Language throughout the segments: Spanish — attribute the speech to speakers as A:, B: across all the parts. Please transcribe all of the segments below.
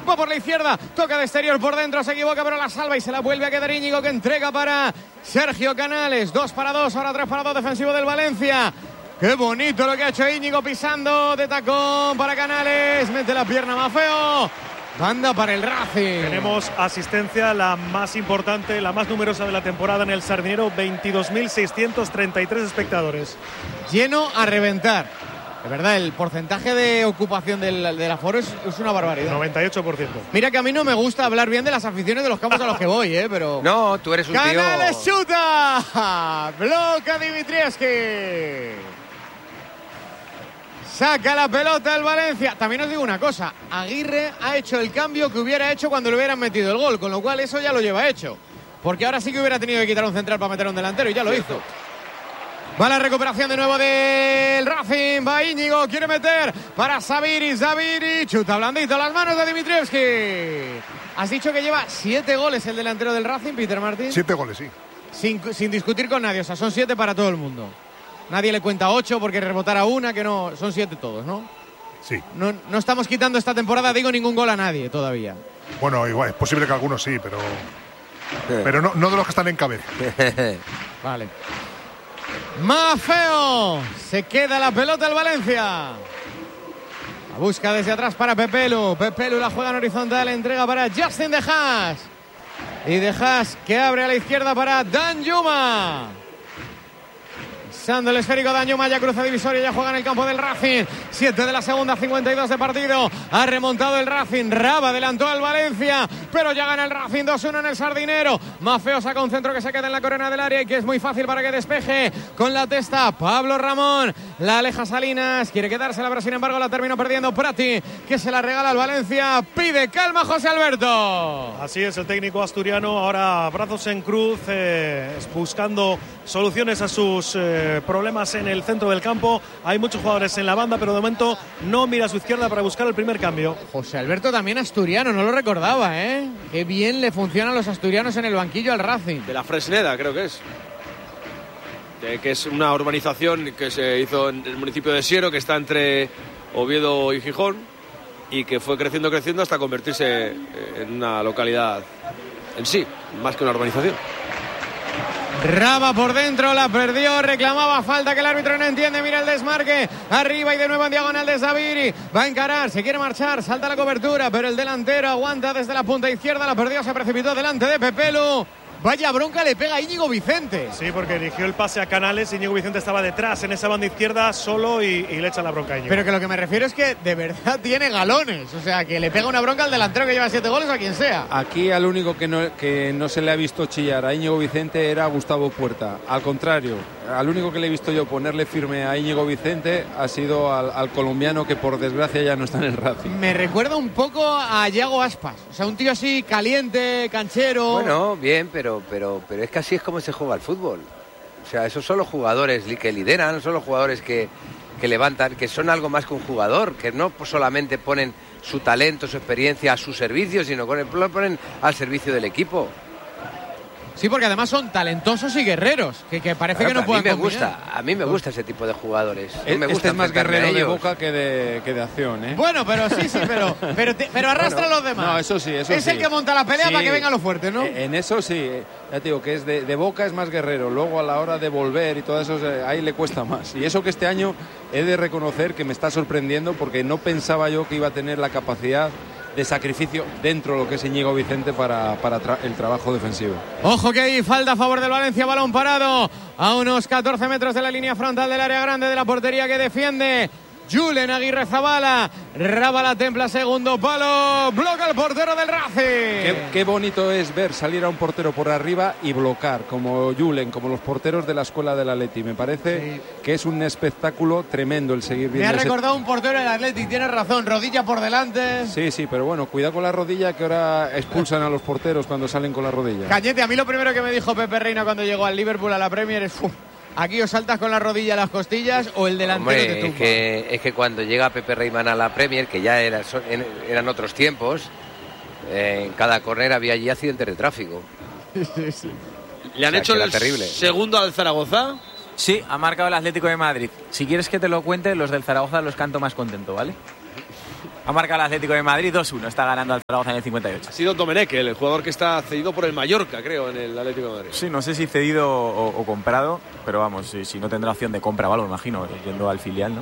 A: va por la izquierda, toca de exterior por dentro, se equivoca pero la salva y se la vuelve a quedar Íñigo, que entrega para Sergio Canales. 2-2, ahora 3-2 defensivo del Valencia. Qué bonito lo que ha hecho Íñigo, pisando de tacón para Canales, mete la pierna Maffeo. Banda para el Racing.
B: Tenemos asistencia, la más importante, la más numerosa de la temporada en el Sardinero, 22.633 espectadores.
A: Lleno a reventar. De verdad, el porcentaje de ocupación del aforo es una barbaridad.
B: 98%.
A: Mira que a mí no me gusta hablar bien de las aficiones de los campos a los que voy, pero...
C: No, tú eres un tío...
A: ¡Canales chuta! Bloca Dimitrievski. Saca la pelota el Valencia. También os digo una cosa, Aguirre ha hecho el cambio que hubiera hecho cuando le hubieran metido el gol, con lo cual eso ya lo lleva hecho. Porque ahora sí que hubiera tenido que quitar un central para meter un delantero y ya lo hizo. Va la recuperación de nuevo del Racing, va Íñigo, quiere meter para Zaviri, chuta blandito, las manos de Dimitrievski. Has dicho que lleva 7 goles el delantero del Racing, Peter Martín.
D: 7 goles, sí.
A: Sin discutir con nadie, o sea, son 7 para todo el mundo. Nadie le cuenta 8 porque rebotara una, que no, son 7 todos, ¿no?
D: Sí.
A: No estamos quitando esta temporada, digo, ningún gol a nadie todavía.
D: Bueno, igual, es posible que algunos sí, pero no de los que están en cabeza.
A: Vale. Maffeo, se queda la pelota el Valencia. La busca desde atrás para Pepelu la juega en horizontal, entrega para Justin De Haas. Y De Haas que abre a la izquierda para Danjuma. Pisando el esférico Danjuma, ya cruza divisoria, ya juega en el campo del Racing. 7 de la segunda, 52 de partido. Ha remontado el Racing, Raba adelantó al Valencia, pero ya gana el Racing 2-1 en el Sardinero. Maffeo saca un centro que se queda en la corona del área y que es muy fácil para que despeje con la testa Pablo Ramón. La aleja Salinas, quiere quedársela, pero sin embargo la terminó perdiendo Prati, que se la regala al Valencia. Pide calma José Alberto.
B: Así es, el técnico asturiano ahora brazos en cruz, buscando soluciones a sus problemas en el centro del campo. Hay muchos jugadores en la banda, pero de momento no mira a su izquierda para buscar el primer cambio.
A: José Alberto también asturiano, no lo recordaba, ¿eh? Qué bien le funcionan los asturianos en el banquillo al Racing.
E: De la Fresneda, creo que es. Que es una urbanización que se hizo en el municipio de Siero, que está entre Oviedo y Gijón, y que fue creciendo hasta convertirse en una localidad en sí, más que una urbanización.
A: Raba por dentro, la perdió, reclamaba falta que el árbitro no entiende, mira el desmarque, arriba y de nuevo en diagonal de Zaviri, va a encarar, se quiere marchar, salta la cobertura, pero el delantero aguanta desde la punta izquierda, la perdió, se precipitó delante de Pepelu. Vaya bronca le pega a Íñigo Vicente.
B: Sí, porque dirigió el pase a Canales, Íñigo Vicente estaba detrás en esa banda izquierda solo y le echa la bronca a Íñigo.
A: Pero que lo que me refiero es que de verdad tiene galones, o sea, que le pega una bronca al delantero que lleva 7 goles o a quien sea.
F: Aquí al único que no se le ha visto chillar a Íñigo Vicente era Gustavo Puerta. Al contrario, al único que le he visto yo ponerle firme a Íñigo Vicente ha sido al colombiano, que por desgracia ya no está en el Racing.
A: Me recuerda un poco a Yago Aspas, o sea, un tío así caliente, canchero.
C: Bueno, bien, pero es que así es como se juega el fútbol. O sea, esos son los jugadores que lideran, son los jugadores que levantan, que son algo más que un jugador, que no solamente ponen su talento, su experiencia a su servicio, sino que lo ponen al servicio del equipo.
A: Sí, porque además son talentosos y guerreros, que parece que no pueden combinar.
C: A mí me gusta ese tipo de jugadores. Me
F: este es más guerrero de boca que de acción, ¿eh?
A: Bueno, pero sí, pero arrastra a los demás.
F: No, eso sí, eso
A: es
F: sí.
A: el que monta la pelea, sí, para que venga lo fuerte, ¿no?
F: En eso sí, ya te digo que es de boca es más guerrero. Luego a la hora de volver y todo eso, ahí le cuesta más. Y eso que este año he de reconocer que me está sorprendiendo, porque no pensaba yo que iba a tener la capacidad de sacrificio dentro de lo que es Íñigo Vicente para el trabajo defensivo.
A: Ojo que hay falta a favor del Valencia, balón parado a unos 14 metros de la línea frontal del área grande de la portería que defiende Julen Aguirre Zabala. Raba la templa, segundo palo, bloca el portero del Racing.
F: Qué bonito es ver salir a un portero por arriba y bloquear, como Julen, como los porteros de la escuela del Atleti. Me parece que es un espectáculo tremendo el seguir viendo.
A: Me ha recordado un portero del Atleti, tienes razón, rodilla por delante.
F: Sí, pero bueno, cuidado con la rodilla, que ahora expulsan a los porteros cuando salen con la rodilla.
A: Cañete, a mí lo primero que me dijo Pepe Reina cuando llegó al Liverpool a la Premier es: aquí os saltas con la rodilla a las costillas o el delantero te tumba.
C: Es que cuando llega Pepe Reimán a la Premier, que ya eran otros tiempos, en cada córner había allí accidentes de tráfico.
A: Sí.
E: ¿Le han hecho el
C: terrible
E: segundo al Zaragoza?
G: Sí, ha marcado el Atlético de Madrid. Si quieres que te lo cuente, los del Zaragoza los canto más contento, ¿vale? Ha marcado el Atlético de Madrid 2-1, está ganando al Zaragoza en el 58.
E: Ha sido Domenech, el jugador que está cedido por el Mallorca, creo, en el Atlético de Madrid.
G: Sí, no sé si cedido o comprado, pero vamos, si no tendrá opción de compra, me imagino, yendo al filial, ¿no?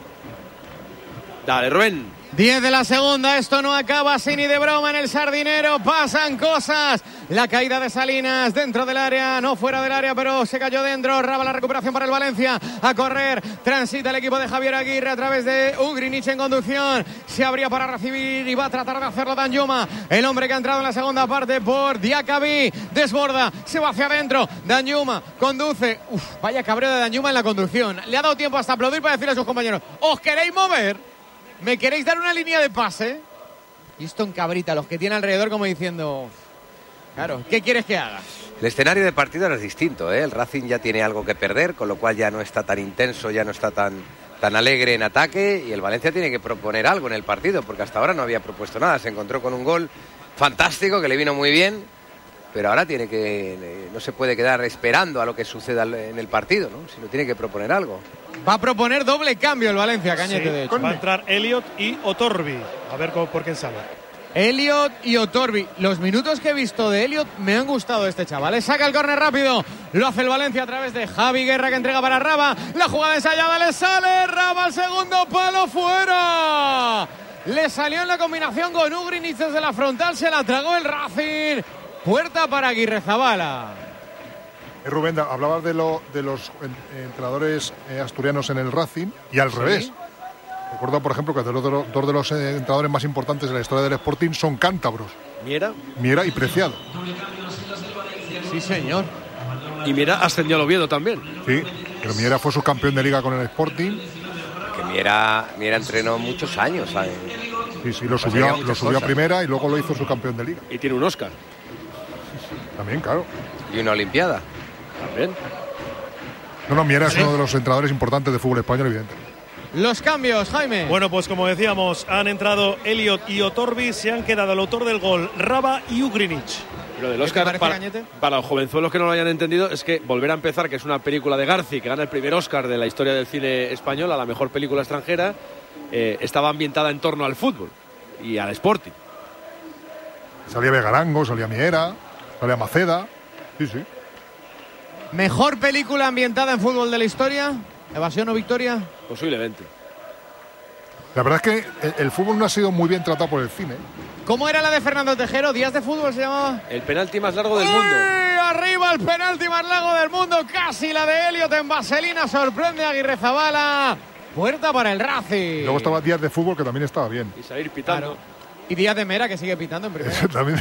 E: Dale, Rubén.
A: 10 de la segunda, esto no acaba así ni de broma en el Sardinero, pasan cosas. La caída de Salinas dentro del área, no fuera del área, pero se cayó dentro. Raba la recuperación para el Valencia, a correr, transita el equipo de Javier Aguirre a través de Ugrinic en conducción. Se abría para recibir y va a tratar de hacerlo Danjuma, el hombre que ha entrado en la segunda parte por Diakabi. Desborda, se va hacia adentro. Danjuma conduce. Vaya cabreo de Danjuma en la conducción. Le ha dado tiempo hasta aplaudir para decirle a sus compañeros: ¿os queréis mover? ¿Me queréis dar una línea de pase? Y esto en cabrita, los que tiene alrededor como diciendo... Claro, ¿qué quieres que haga?
C: El escenario de partido ahora es distinto, ¿eh? El Racing ya tiene algo que perder, con lo cual ya no está tan intenso, ya no está tan alegre en ataque, y el Valencia tiene que proponer algo en el partido, porque hasta ahora no había propuesto nada. Se encontró con un gol fantástico que le vino muy bien, pero ahora no se puede quedar esperando a lo que suceda en el partido, ¿no? Sino tiene que proponer algo.
A: Va a proponer doble cambio el Valencia, Cañete,
B: sí,
A: de hecho.
B: Va a entrar Elliot y Otorbi. A ver por quién sale.
A: Elliot y Otorbi. Los minutos que he visto de Elliot me han gustado este chaval. Saca el córner rápido. Lo hace el Valencia a través de Javi Guerra, que entrega para Raba. La jugada ensayada le sale. Raba al segundo palo, fuera. Le salió en la combinación con Ugrinic desde la frontal. Se la tragó el Racing. Puerta para Aguirrezabala.
D: Rubén, hablabas de los entrenadores asturianos en el Racing y al revés. Recuerdo, por ejemplo, que dos de los entrenadores más importantes de la historia del Sporting son cántabros. Miera y Preciado.
A: Sí, señor.
E: Y Miera ascendió al Oviedo también.
D: Sí, pero Miera fue subcampeón de Liga con el Sporting.
C: Que Miera entrenó muchos años, ¿sabes?
D: Sí, lo subió a primera y luego lo hizo subcampeón de Liga.
E: Y tiene un Oscar.
D: También, claro.
C: Y una Olimpiada.
E: También.
D: No, Miera es uno de los entrenadores importantes de fútbol español, evidentemente.
A: Los cambios, Jaime.
B: Bueno, pues como decíamos, han entrado Elliot y Otorbi, se han quedado el autor del gol, Raba y Ugrinic.
E: Lo del Oscar, para los jovenzuelos que no lo hayan entendido, es que Volver a empezar, que es una película de Garci, que gana el primer Oscar de la historia del cine español a la mejor película extranjera, estaba ambientada en torno al fútbol y al Sporting.
D: Salía Vegarango, salía Miera, salía Maceda. Sí.
A: ¿Mejor película ambientada en fútbol de la historia? ¿Evasión o Victoria?
E: Posiblemente.
D: La verdad es que el fútbol no ha sido muy bien tratado por el cine.
A: ¿Cómo era la de Fernando Tejero? ¿Días de fútbol se llamaba?
E: El penalti más largo del mundo.
A: Arriba el penalti más largo del mundo. Casi la de Elliot en vaselina. Sorprende a Aguirrezabala. Puerta para el Racing.
D: Luego estaba Díaz de fútbol, que también estaba bien.
E: Y salir pitando.
A: Claro. Y Díaz de Mera, que sigue pitando en primera.
D: También.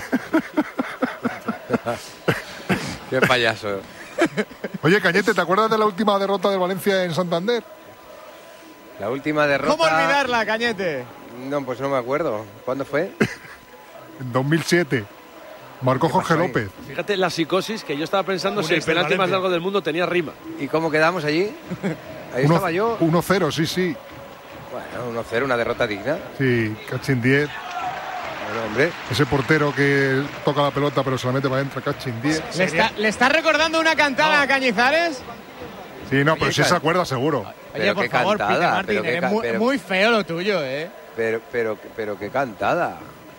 C: Qué payaso.
D: Oye, Cañete, ¿te acuerdas de la última derrota del Valencia en Santander?
C: La última derrota...
A: ¿Cómo olvidarla, Cañete?
C: No, pues no me acuerdo. ¿Cuándo fue?
D: En 2007. Marcó Jorge López.
E: Fíjate la psicosis, que yo estaba pensando si el penalti más largo del mundo tenía rima.
C: ¿Y cómo quedamos allí? Ahí estaba yo.
D: 1-0, sí.
C: Bueno, 1-0, una derrota digna.
D: Sí, Cachín 10.
C: Bueno, hombre.
D: Ese portero que toca la pelota pero se la mete para adentro, Cachín 10.
A: ¿Le está recordando una cantada a Cañizares?
D: Sí, no, pero sí se acuerda seguro.
A: Oye, por favor, Peter Martín, es muy feo lo tuyo, ¿eh?
C: Pero qué cantada.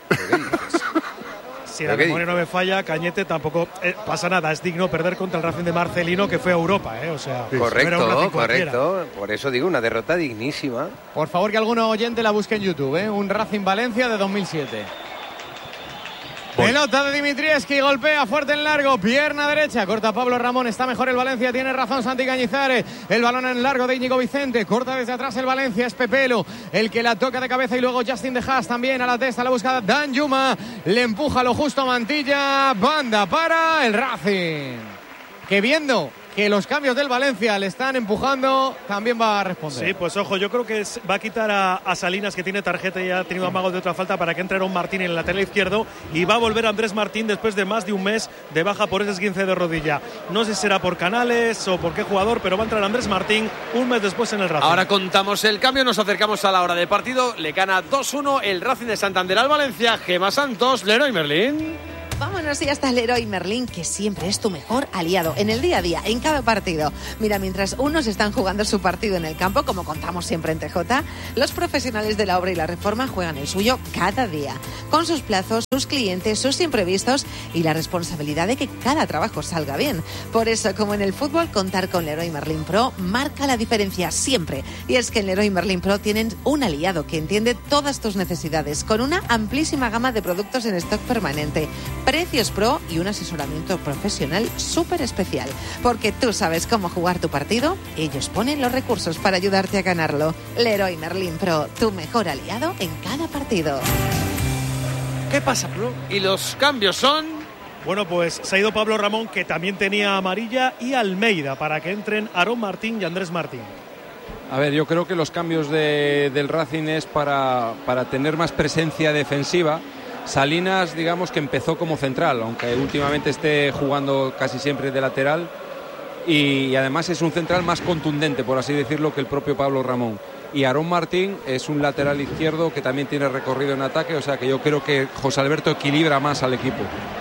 B: Si la memoria no me falla, Cañete tampoco pasa nada. Es digno perder contra el Racing de Marcelino, que fue a Europa, ¿eh? O sea,
C: correcto. Por eso digo, una derrota dignísima.
A: Por favor, que algún oyente la busque en YouTube, ¿eh? Un Racing Valencia de 2007. Pelota de Dimitrievski, golpea fuerte en largo, pierna derecha, corta Pablo Ramón, está mejor el Valencia, tiene razón Santi Cañizares, el balón en largo de Íñigo Vicente, corta desde atrás el Valencia, es Pepelu, el que la toca de cabeza y luego Justin de Haas también a la testa, la busca Danjuma, le empuja lo justo a Mantilla, banda para el Racing, que viendo que los cambios del Valencia le están empujando, también va a responder.
B: Sí, pues ojo, yo creo que va a quitar a Salinas, que tiene tarjeta y ha tenido amagos de otra falta, para que entre Aaron Martín en el lateral izquierdo, y va a volver Andrés Martín después de más de un mes de baja por ese esguince de rodilla. No sé si será por Canales o por qué jugador, pero va a entrar Andrés Martín un mes después en el Racing.
E: Ahora contamos el cambio, nos acercamos a la hora de partido. Le gana 2-1 el Racing de Santander al Valencia. Gemma Santos, Leroy Merlín.
H: Vámonos y hasta el Leroy Merlin, que siempre es tu mejor aliado en el día a día, en cada partido. Mira, mientras unos están jugando su partido en el campo, como contamos siempre en TJ, los profesionales de la obra y la reforma juegan el suyo cada día, con sus plazos, sus clientes, sus imprevistos y la responsabilidad de que cada trabajo salga bien. Por eso, como en el fútbol, contar con Leroy Merlin Pro marca la diferencia siempre. Y es que en Leroy Merlin Pro tienen un aliado que entiende todas tus necesidades, con una amplísima gama de productos en stock permanente, precios pro y un asesoramiento profesional súper especial. Porque tú sabes cómo jugar tu partido, ellos ponen los recursos para ayudarte a ganarlo. Leroy Merlin Pro, tu mejor aliado en cada partido.
E: ¿Qué pasa, Pro? Y los cambios son...
B: Bueno, pues se ha ido Pablo Ramón, que también tenía amarilla, y Almeida, para que entren Aarón Martín y Andrés Martín.
F: A ver, yo creo que los cambios del Racing es para tener más presencia defensiva. Salinas, digamos que empezó como central, aunque últimamente esté jugando casi siempre de lateral, y además es un central más contundente, por así decirlo, que el propio Pablo Ramón. Y Aarón Martín es un lateral izquierdo que también tiene recorrido en ataque, o sea que yo creo que José Alberto equilibra más al equipo.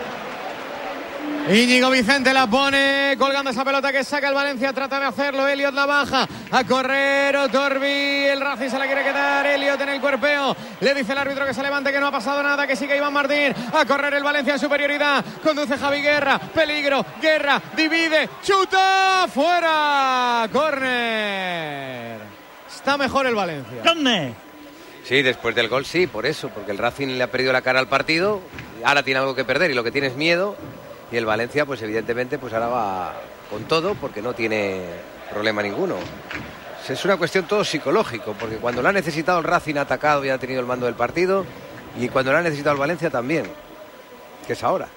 A: Íñigo Vicente la pone, colgando esa pelota que saca el Valencia, trata de hacerlo, Elliot la baja, a correr Otorbi, el Racing se la quiere quedar, Elliot en el cuerpeo, le dice el árbitro que se levante, que no ha pasado nada, que sigue Iván Martín, a correr el Valencia en superioridad, conduce Javi Guerra, peligro, Guerra, divide, chuta, fuera, córner, está mejor el Valencia.
I: ¿Dónde?
C: Sí, después del gol sí, por eso, porque el Racing le ha perdido la cara al partido, ahora tiene algo que perder y lo que tiene es miedo. Y el Valencia, pues evidentemente, pues ahora va con todo porque no tiene problema ninguno. Es una cuestión todo psicológico, porque cuando lo ha necesitado el Racing ha atacado y ha tenido el mando del partido, y cuando lo ha necesitado el Valencia también, que es ahora.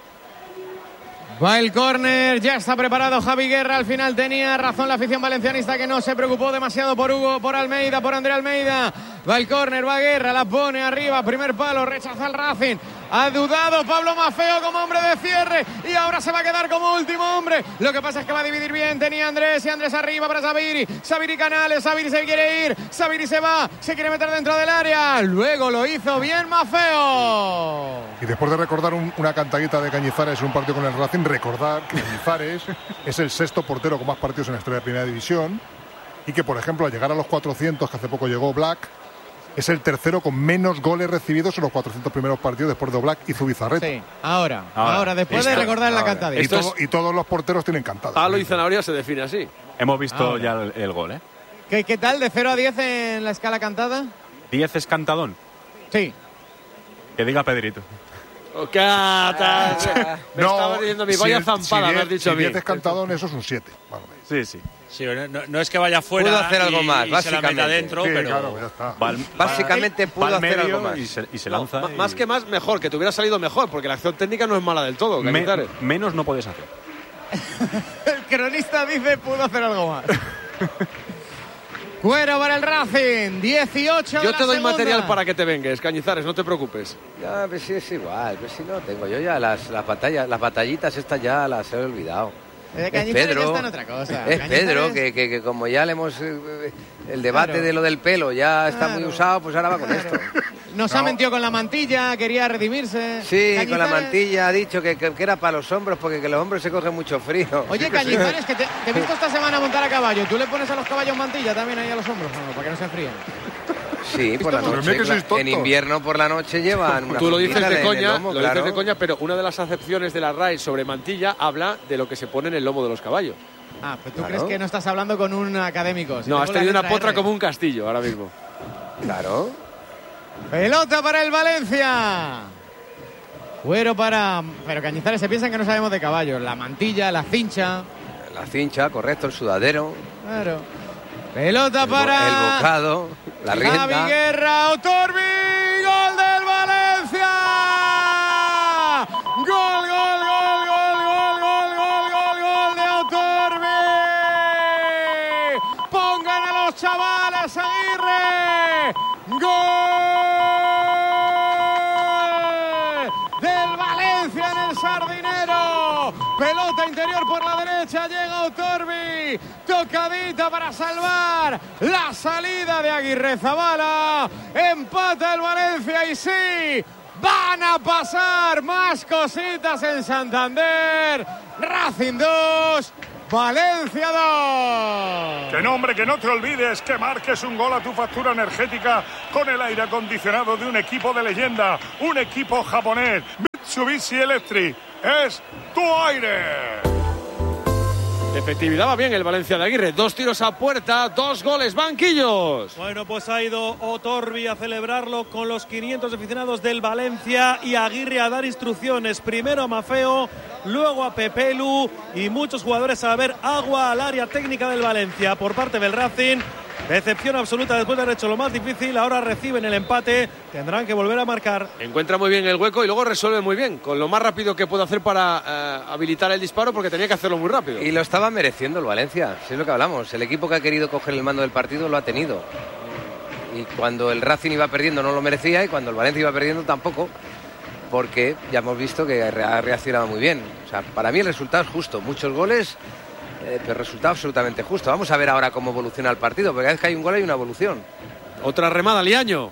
A: Va el córner, ya está preparado Javi Guerra, al final tenía razón la afición valencianista que no se preocupó demasiado por Hugo, por Almeida, por André Almeida. Va el córner, va Guerra, la pone arriba, primer palo, rechaza el Racing. Ha dudado Pablo Maffeo como hombre de cierre y ahora se va a quedar como último hombre. Lo que pasa es que va a dividir bien, tenía Andrés y Andrés arriba para Sabiri. Sabiri Canales, Sabiri se quiere ir, Sabiri se va, se quiere meter dentro del área. Luego lo hizo bien Maffeo.
D: Y después de recordar una cantadita de Cañizares en un partido con el Racing, recordar que Cañizares es el sexto portero con más partidos en la historia de Primera División y que, por ejemplo, al llegar a los 400, que hace poco llegó Black, es el tercero con menos goles recibidos en los 400 primeros partidos después de Black y Zubizarreta.
A: Sí, ahora después de recordar la cantadita.
D: Y todos los porteros tienen cantadas.
E: Palo y zanahoria se define así.
G: Hemos visto ya el gol, ¿eh?
A: ¿Qué tal? ¿De 0 a 10 en la escala cantada?
G: 10 es cantadón.
A: Sí.
G: Que diga Pedrito.
E: Me estaba diciendo mi vaya zampada, me has dicho a mí.
D: 10 es cantadón, eso es un 7. Vale.
G: Sí.
I: Sí, no es que vaya fuera.
C: Pudo hacer algo más,
I: y
C: básicamente.
I: se la meta dentro,
D: Sí,
I: pero
D: claro, ya está.
C: Básicamente pudo hacer algo más.
G: Y se lanza.
E: Más que más, mejor, que te hubiera salido mejor, porque la acción técnica no es mala del todo.
G: Menos no puedes hacer.
A: El cronista dice pudo hacer algo más. Cuero para el Racing, 18
E: Yo
A: de
E: te doy
A: segunda.
E: material para que te vengues, Cañizares, no te preocupes.
C: Ya, pues sí, es igual, pues si no tengo yo ya las batallitas estas ya las he olvidado. Es
A: Cañizares
C: Pedro,
A: ya está en otra cosa.
C: es
A: Cañizares...
C: Pedro que como ya le hemos el debate de lo del pelo ya está muy usado, pues ahora va con esto.
A: Nos ha mentido con la mantilla, quería redimirse.
C: Sí,
A: Cañizares...
C: con la mantilla ha dicho que era para los hombros porque que los hombros se cogen mucho frío.
A: Oye, Cañizares, que te he visto esta semana montar a caballo. ¿Tú le pones a los caballos mantilla también ahí a los hombros? No, para que no se enfríen.
C: Sí, por la noche. En invierno por la noche llevan una
E: Tú lo dices de coña,
C: lomo, claro.
E: dices de coña, pero una de las acepciones de la RAE sobre mantilla habla de lo que se pone en el lomo de los caballos.
A: Ah, pero tú crees que no estás hablando con un académico.
E: No, has tenido una potra como un castillo ahora mismo.
C: Claro.
A: Pelota para el Valencia. Cuero para... Pero Cañizares se piensan que no sabemos de caballos. La mantilla, la cincha.
C: La cincha, correcto, el sudadero.
A: Claro. Pelota para...
C: El bocado, la rienda.
A: Javi Guerra, Otorbi, gol del Valencia. Gol de Otorbi. Pongan a los chavales, Aguirre. Gol del Valencia en el Sardinero. Pelota interior por la derecha, llega Otorbi, tocadita para salvar la salida de Aguirrezabala, empata el Valencia y sí, Van a pasar más cositas en Santander. Racing 2, Valencia 2.
J: Que no, hombre, que no te olvides que marques un gol a tu factura energética con el aire acondicionado de un equipo de leyenda, un equipo japonés. Mitsubishi Electric es tu aire.
E: Efectividad va bien el Valencia de Aguirre. 2 tiros a puerta, 2 goles, banquillos.
B: Bueno, pues ha ido Otorbi a celebrarlo con los 500 aficionados del Valencia y Aguirre a dar instrucciones. Primero a Maffeo, luego a Pepelu y muchos jugadores a ver agua al área técnica del Valencia por parte del Racing. Decepción absoluta después de haber hecho lo más difícil. Ahora reciben el empate. Tendrán que volver a marcar.
E: Encuentra muy bien el hueco y luego resuelve muy bien. Con lo más rápido que puede hacer para habilitar el disparo, porque tenía que hacerlo muy rápido.
C: Y lo estaba mereciendo el Valencia. Si es lo que hablamos. El equipo que ha querido coger el mando del partido lo ha tenido. Y cuando el Racing iba perdiendo no lo merecía, y cuando el Valencia iba perdiendo tampoco. Porque ya hemos visto que ha reaccionado muy bien. O sea, para mí el resultado es justo. Muchos goles. Pero resultado absolutamente justo. Vamos a ver ahora cómo evoluciona el partido, porque cada vez que hay un gol hay una evolución.
E: Otra remada, Liaño.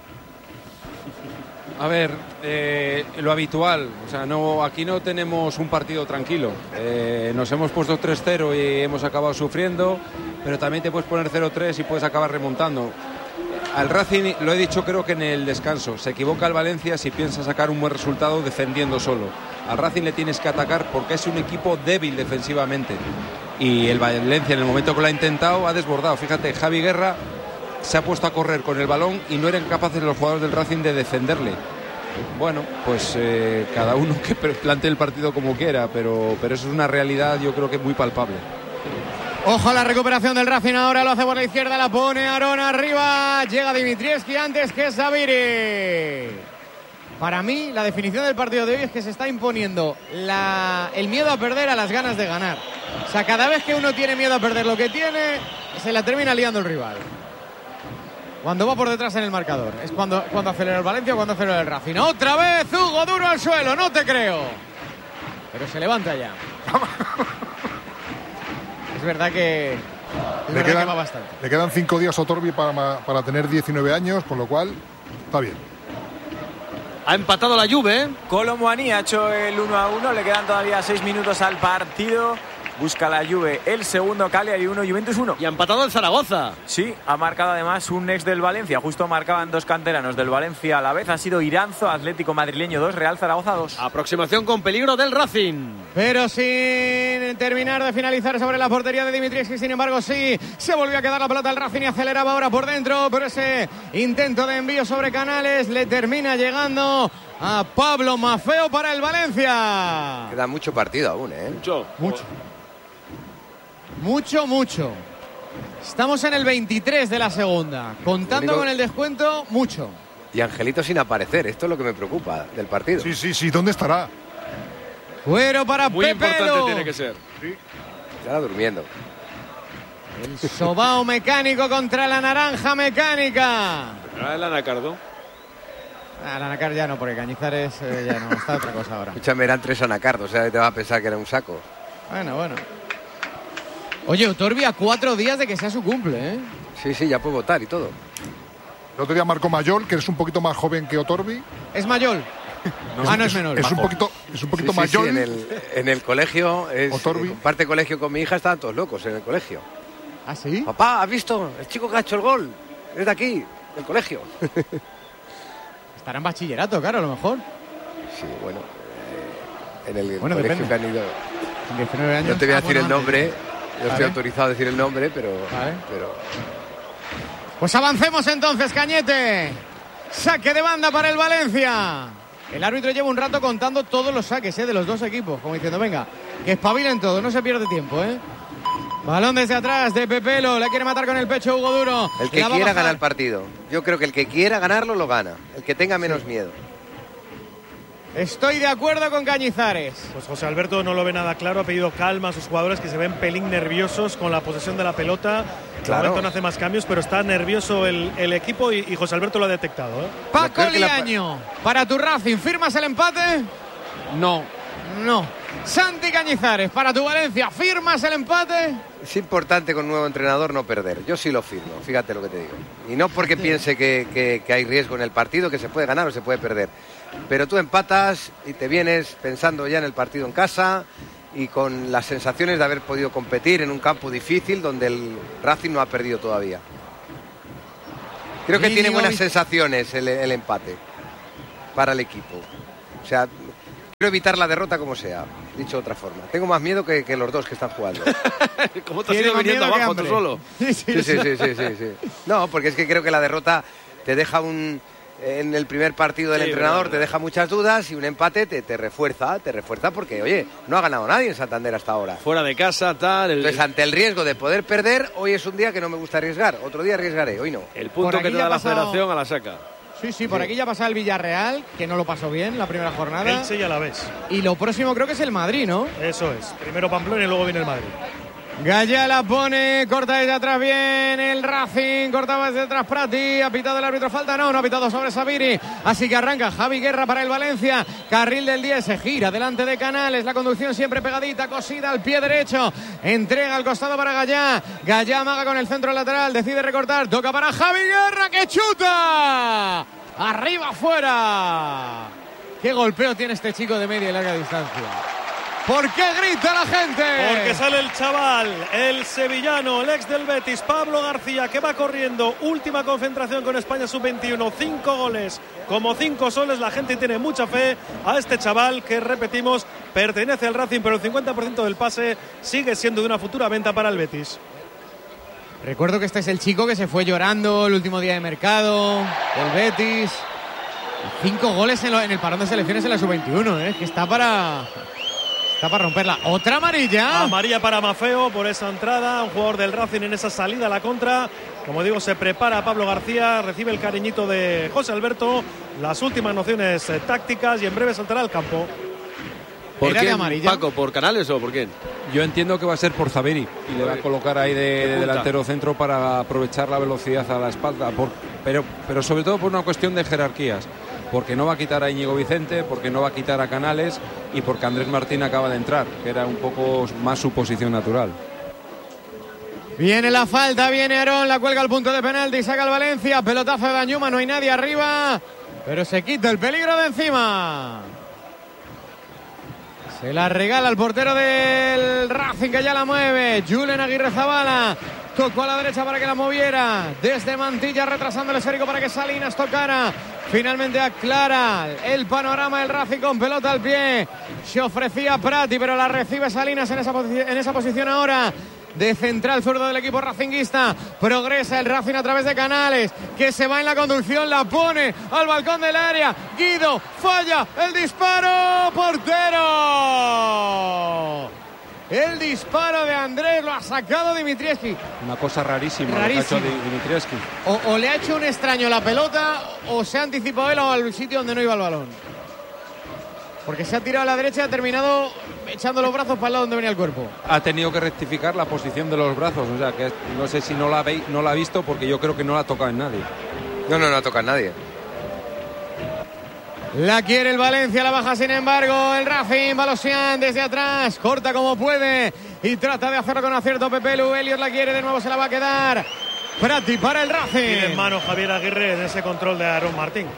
F: A ver, lo habitual, o sea, aquí no tenemos un partido tranquilo. Nos hemos puesto 3-0 y hemos acabado sufriendo, pero también te puedes poner 0-3 y puedes acabar remontando. Al Racing, lo he dicho creo que en el descanso, se equivoca el Valencia si piensa sacar un buen resultado defendiendo solo. Al Racing le tienes que atacar porque es un equipo débil defensivamente. Y el Valencia, en el momento que lo ha intentado, ha desbordado. Fíjate, Javi Guerra se ha puesto a correr con el balón y no eran capaces los jugadores del Racing de defenderle. Bueno, pues cada uno que plantee el partido como quiera, pero eso es una realidad, yo creo que muy palpable.
A: Ojo a la recuperación del Racing ahora, lo hace por la izquierda, la pone Arona arriba, llega Dimitrievski antes que Zaviri. Para mí, la definición del partido de hoy es que se está imponiendo el miedo a perder a las ganas de ganar. O sea, cada vez que uno tiene miedo a perder lo que tiene, se la termina liando el rival. Cuando va por detrás en el marcador. Es cuando acelera el Valencia o cuando acelera el Racing. ¡Otra vez Hugo Duro al suelo! ¡No te creo! Pero se levanta ya. Es verdad que va bastante.
D: Le quedan 5 días a Otorbi para tener 19 años, con lo cual está bien.
E: Ha empatado la Juve.
G: Kolo Muani ha hecho el 1-1. Le quedan todavía 6 minutos al partido. Busca la Juve el segundo, Cagliari 1, Juventus 1.
E: Y ha empatado el Zaragoza.
G: Sí, ha marcado además un ex del Valencia. Justo marcaban 2 canteranos del Valencia a la vez. Ha sido Iranzo, Atlético Madrileño 2, Real Zaragoza 2.
E: Aproximación con peligro del Racing.
A: Pero sin terminar de finalizar sobre la portería de Dimitrievski. Sin embargo, sí, se volvió a quedar la pelota al Racing y aceleraba ahora por dentro. Pero ese intento de envío sobre Canales le termina llegando a Pablo Maffeo para el Valencia.
C: Queda mucho partido aún, ¿eh?
A: Mucho. Estamos en el 23 de la segunda. Contando con el descuento, mucho.
C: Y Angelito sin aparecer. Esto es lo que me preocupa del partido.
D: Sí. ¿Dónde estará?
A: Fuero para
E: muy
A: Pepelo.
E: Importante tiene que ser.
C: Sí. Estará durmiendo.
A: El sobao mecánico contra la naranja mecánica.
E: El Anacardo.
A: El Anacar ya no, porque Cañizares ya no. Está otra cosa ahora.
C: Escúchame, eran 3 anacardos. O sea, te vas a pensar que era un saco.
A: Bueno. Oye, Otorbi a 4 días de que sea su cumple, ¿eh?
C: Sí, ya puede votar y todo.
D: El otro día marcó Mayol, que es un poquito más joven que Otorbi.
A: ¿Es Mayol? No es menor.
D: Es un poquito Mayol.
C: Sí, en el colegio,
D: Otorbi.
C: Comparte colegio con mi hija, estaban todos locos en el colegio.
A: ¿Ah, sí?
C: Papá, ¿has visto? El chico que ha hecho el gol. Es de aquí, del colegio.
A: Estará en bachillerato, claro, a lo mejor.
C: Sí, bueno. En el
A: bueno,
C: colegio
A: depende.
C: que han ido.
A: 19 años.
C: No te voy a decir el nombre. Yo estoy
A: Vale.
C: autorizado a decir el nombre, pero.
A: Pues avancemos entonces, Cañete. Saque de banda para el Valencia. El árbitro lleva un rato contando todos los saques de los dos equipos, como diciendo, venga, que espabilen todo, no se pierde tiempo, ¿eh? Balón desde atrás de Pepelo, le quiere matar con el pecho Hugo Duro.
C: El que quiera ganar el partido. Yo creo que el que quiera ganarlo lo gana. El que tenga menos miedo.
A: Estoy de acuerdo con Cañizares.
B: Pues José Alberto no lo ve nada claro, ha pedido calma a sus jugadores que se ven pelín nerviosos con la posesión de la pelota.
C: Claro.
B: De momento no hace más cambios, pero está nervioso el equipo y José Alberto lo ha detectado, ¿eh?
A: Paco Liaño, para tu Racing, ¿firmas el empate?
F: No.
A: Santi Cañizares, para tu Valencia, ¿firmas el empate?
C: Es importante con un nuevo entrenador no perder. Yo sí lo firmo, fíjate lo que te digo. Y no porque piense que hay riesgo en el partido, que se puede ganar o se puede perder. pero tú empatas y te vienes pensando ya en el partido en casa y con las sensaciones de haber podido competir en un campo difícil donde el Racing no ha perdido todavía. Creo que tiene buenas sensaciones el empate para el equipo. O sea, quiero evitar la derrota como sea, dicho de otra forma. Tengo más miedo que los dos que están jugando.
E: ¿Cómo te has ido viniendo abajo tú solo?
C: Sí. No, porque es que creo que la derrota te deja en el primer partido del entrenador te deja muchas dudas y un empate te refuerza porque, oye, no ha ganado nadie en Santander hasta ahora.
E: Fuera de casa, tal...
C: Entonces, ante el riesgo de poder perder, hoy es un día que no me gusta arriesgar. Otro día arriesgaré, hoy no.
E: El punto que te da la federación a la saca.
A: Sí, por aquí ya pasa el Villarreal, que no lo pasó bien la primera jornada.
B: Elche ya la ves.
A: Y lo próximo creo que es el Madrid, ¿no?
B: Eso es. Primero Pamplona y luego viene el Madrid.
A: Gallá la pone, corta desde atrás bien el Racing, cortaba desde atrás Prati, ha pitado el árbitro falta, no ha pitado sobre Sabiri, así que arranca Javi Guerra para el Valencia, carril del 10, se gira delante de Canales, la conducción siempre pegadita, cosida al pie derecho, entrega al costado para Gallá, Gallá amaga con el centro lateral, decide recortar, toca para Javi Guerra que chuta, arriba afuera, qué golpeo tiene este chico de media y larga distancia. ¿Por qué grita la gente?
B: Porque sale el chaval, el sevillano, el ex del Betis, Pablo García, que va corriendo. Última concentración con España sub-21, 5 goles, como 5 soles. La gente tiene mucha fe a este chaval que, repetimos, pertenece al Racing, pero el 50% del pase sigue siendo de una futura venta para el Betis.
A: Recuerdo que este es el chico que se fue llorando el último día de mercado, el Betis. 5 goles en el parón de selecciones en la sub-21, que está para romperla. Otra amarilla.
B: Amarilla para Mafeo por esa entrada. Un jugador del Racing en esa salida a la contra. Como digo, se prepara Pablo García. Recibe el cariñito de José Alberto. Las últimas nociones tácticas y en breve saltará al campo.
E: ¿Por quién, Paco? ¿Por Canales o por quién?
F: Yo entiendo que va a ser por Zabiri y le va a colocar ahí de delantero centro para aprovechar la velocidad a la espalda. Pero sobre todo por una cuestión de jerarquías. Porque no va a quitar a Íñigo Vicente, porque no va a quitar a Canales y porque Andrés Martín acaba de entrar, que era un poco más su posición natural.
A: Viene la falta, viene Aarón, la cuelga al punto de penalti, saca el Valencia, pelotazo de Dañuma, no hay nadie arriba, pero se quita el peligro de encima. Se la regala al portero del Racing, que ya la mueve, Julen Aguirrezabala. Tocó a la derecha para que la moviera. Desde Mantilla retrasando el esférico para que Salinas tocara. Finalmente aclara el panorama del Racing con pelota al pie. Se ofrecía Prati, pero la recibe Salinas en esa posición ahora. De central zurdo del equipo racinguista. Progresa el Racing a través de Canales, que se va en la conducción, la pone al balcón del área. Guido falla el disparo. ¡Portero! El disparo de Andrés lo ha sacado Dimitrievski.
F: Una cosa rarísima. Lo que ha hecho Dimitrievski.
A: O le ha hecho un extraño la pelota o se ha anticipado él al sitio donde no iba el balón. Porque se ha tirado a la derecha y ha terminado echando los brazos para el lado donde venía el cuerpo.
F: Ha tenido que rectificar la posición de los brazos. O sea, que no sé si no la ha visto porque yo creo que no la ha tocado en nadie.
C: No ha tocado en nadie.
A: La quiere el Valencia, la baja sin embargo el Racing. Balosian desde atrás, corta como puede y trata de hacerlo con acierto Pepelu. Elliot la quiere, de nuevo se la va a quedar. Prati para el Racing.
B: Tiene en mano Javier Aguirre en ese control de Aarón Martín.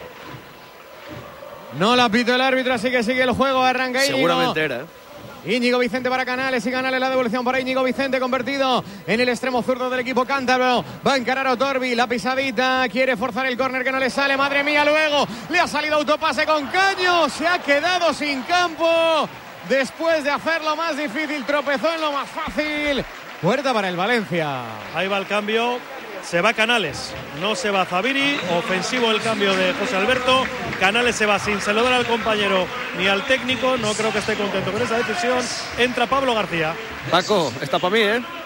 A: No la pito el árbitro, así que sigue el juego, arranca Íñigo.
E: Seguramente era,
A: Íñigo Vicente para Canales y Canales la devolución para Íñigo Vicente, convertido en el extremo zurdo del equipo cántabro. Va a encarar a Otorbi, la pisadita, quiere forzar el córner que no le sale, madre mía, luego le ha salido autopase con Caño, se ha quedado sin campo después de hacerlo más difícil, tropezó en lo más fácil. Puerta para el Valencia.
B: Ahí va el cambio. Se va Canales, no se va Zabiri. Ofensivo el cambio de José Alberto. Canales se va sin saludar al compañero ni al técnico. No creo que esté contento con esa decisión. Entra Pablo García.
E: Paco, está para mí,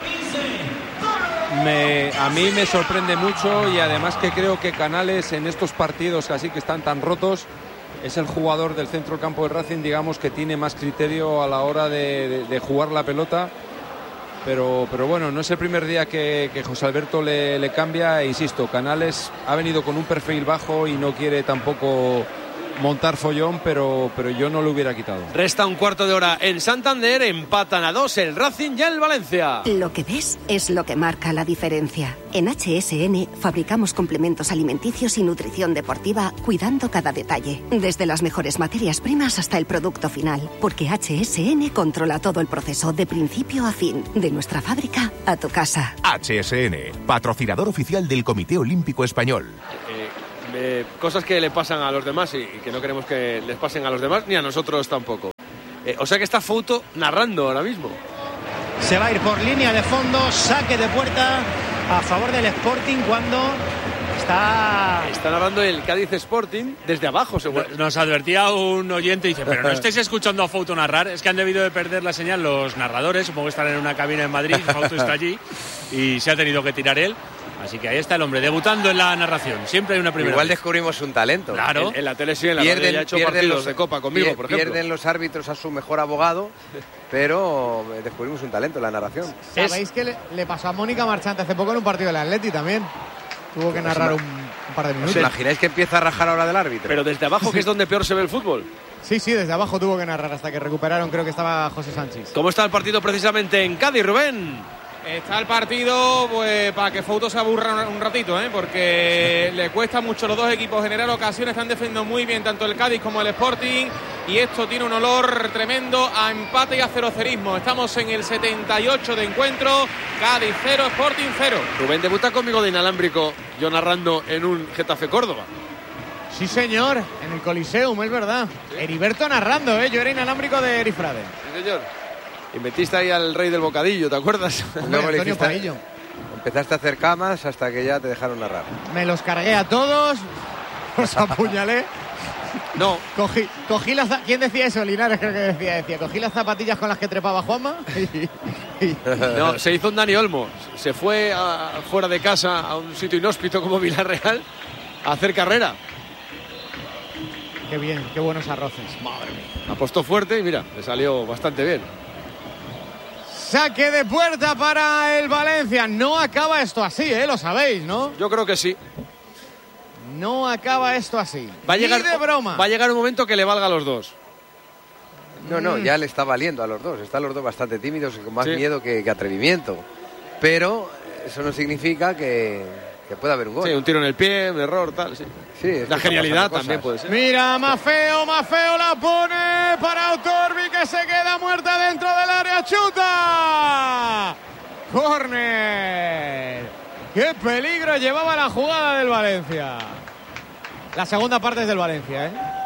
F: A mí me sorprende mucho y además que creo que Canales en estos partidos así que están tan rotos es el jugador del centro del campo del Racing, digamos, que tiene más criterio a la hora de jugar la pelota. Pero bueno, no es el primer día que José Alberto le cambia. E insisto, Canales ha venido con un perfil bajo y no quiere tampoco montar follón, pero yo no lo hubiera quitado.
E: Resta un cuarto de hora en Santander, empatan a 2 el Racing y el Valencia.
K: Lo que ves es lo que marca la diferencia. En HSN fabricamos complementos alimenticios y nutrición deportiva, cuidando cada detalle, desde las mejores materias primas hasta el producto final, porque HSN controla todo el proceso de principio a fin, de nuestra fábrica a tu casa.
L: HSN, patrocinador oficial del Comité Olímpico Español.
E: Cosas que le pasan a los demás y que no queremos que les pasen a los demás ni a nosotros tampoco. O sea que está Fouto narrando ahora mismo.
M: Se va a ir por línea de fondo, saque de puerta a favor del Sporting cuando está
E: narrando el Cádiz Sporting desde abajo, seguro.
I: Nos advertía un oyente, dice, pero no estáis escuchando a Fouto narrar, es que han debido de perder la señal los narradores, supongo que están en una cabina en Madrid, Fouto está allí y se ha tenido que tirar él. Así que ahí está el hombre, debutando en la narración. Siempre hay una primera
C: Igual
I: vez.
C: descubrimos un talento.
I: Claro.
E: En la tele sí, en la radio ya ha hecho partidos de Copa conmigo, por ejemplo.
C: Pierden los árbitros a su mejor abogado, pero descubrimos un talento en la narración.
A: ¿Sabéis que le pasó a Mónica Marchante hace poco en un partido del Atleti también? Tuvo que narrar un par de minutos.
C: ¿Os imagináis que empieza a rajar ahora del árbitro?
E: Pero desde abajo, que es donde peor se ve el fútbol.
A: Sí, desde abajo tuvo que narrar hasta que recuperaron, creo que estaba José Sánchez.
E: ¿Cómo está el partido precisamente en Cádiz, Rubén?
N: Está el partido pues para que Fouto se aburra un ratito, porque le cuesta mucho a los dos equipos generar ocasiones. Están defendiendo muy bien tanto el Cádiz como el Sporting y esto tiene un olor tremendo a empate y a cerocerismo. Estamos en el 78 de encuentro, Cádiz 0, Sporting 0.
E: Rubén debuta conmigo de inalámbrico, yo narrando en un Getafe Córdoba.
A: Sí, señor, en el Coliseum, es verdad. ¿Sí? Heriberto narrando, yo era inalámbrico de Erifrade.
E: Sí, señor. Y metiste ahí al rey del bocadillo, ¿te acuerdas?
C: Luego empezaste a hacer camas hasta que ya te dejaron narrar.
A: Me los cargué a todos, los apuñalé.
E: No.
A: Cogí las... ¿Quién decía eso? Linares creo que decía. Cogí las zapatillas con las que trepaba Juanma
E: No, se hizo un Dani Olmo. Se fue fuera de casa a un sitio inhóspito como Villarreal a hacer carrera.
A: Qué bien, qué buenos arroces. Madre mía.
E: Apostó fuerte y mira, le salió bastante bien.
A: Saque de puerta para el Valencia. No acaba esto así, lo sabéis, ¿no?
E: Yo creo que sí.
A: No acaba esto así.
E: Va a llegar,
A: ni de broma.
E: Va a llegar un momento que le valga a los dos.
C: No, ya le está valiendo a los dos. Están los dos bastante tímidos y con más miedo que atrevimiento. Pero eso no significa que pueda haber un gol.
E: Sí, un tiro en el pie, un error, tal, sí. La genialidad también puede ser.
A: Mira, Maffeo la pone para Otorbi, que se queda muerta dentro del área. ¡Chuta! ¡Córner! ¡Qué peligro llevaba la jugada del Valencia! La segunda parte es del Valencia,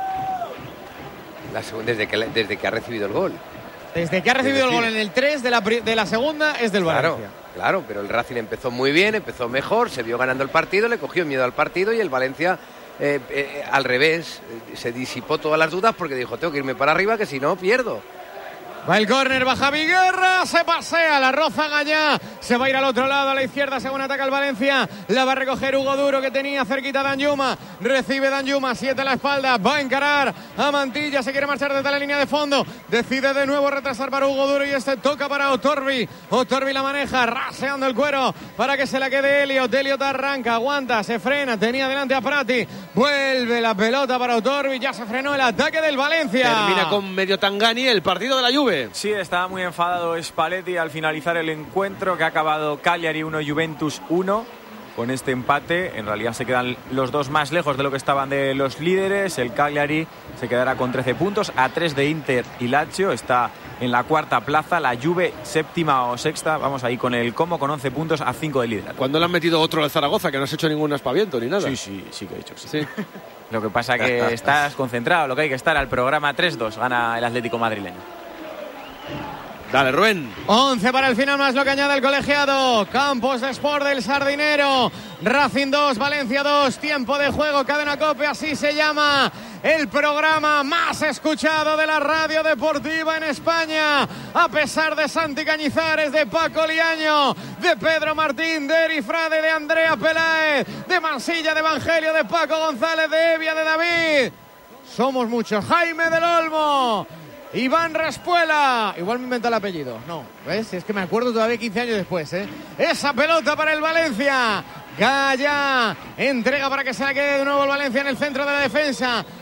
C: Desde que ha recibido el gol.
A: Desde que ha recibido el gol en el 3 de la segunda es del Valencia.
C: Claro, pero el Racing empezó muy bien, empezó mejor, se vio ganando el partido, le cogió miedo al partido y el Valencia al revés, se disipó todas las dudas porque dijo, tengo que irme para arriba que si no pierdo.
A: Va el córner, baja Guerra, se pasea, la roza Gallá, se va a ir al otro lado, a la izquierda, según ataca el Valencia, la va a recoger Hugo Duro, que tenía cerquita Danjuma, recibe Danjuma, 7 a la espalda, va a encarar a Mantilla, se quiere marchar desde la línea de fondo, decide de nuevo retrasar para Hugo Duro y toca para Otorbi la maneja, raseando el cuero para que se la quede Elliot arranca, aguanta, se frena, tenía delante a Prati, vuelve la pelota para Otorbi, ya se frenó el ataque del Valencia.
E: Termina con medio Tangani el partido de la Juve.
G: Sí, estaba muy enfadado Spalletti al finalizar el encuentro, que ha acabado Cagliari 1, Juventus 1. Con este empate, en realidad se quedan los dos más lejos de lo que estaban de los líderes. El Cagliari se quedará con 13 puntos, a 3 de Inter y Lazio. Está en la cuarta plaza, la Juve séptima o sexta. Vamos ahí con el Como, con 11 puntos, a 5 de líder.
E: ¿Cuándo le han metido otro al Zaragoza, que no has hecho ningún aspaviento ni nada?
G: Sí que he hecho. Sí. Lo que pasa que estás concentrado, lo que hay que estar al programa. 3-2 gana el Atlético madrileño.
E: Dale, Rubén.
A: 11 para el final, más lo que añade el colegiado. Campos de Sport del Sardinero. Racing 2, Valencia 2. Tiempo de juego, Cadena COPE, así se llama el programa más escuchado de la radio deportiva en España. A pesar de Santi Cañizares, de Paco Liaño, de Pedro Martín, de Erifrade, de Andrea Peláez, de Mansilla, de Evangelio, de Paco González, de Evia, de David. Somos muchos. Jaime del Olmo. Iván Raspuela, igual me inventó el apellido. No, ¿ves? Es que me acuerdo todavía 15 años después, Esa pelota para el Valencia. Gallá entrega para que se la quede de nuevo el Valencia en el centro de la defensa.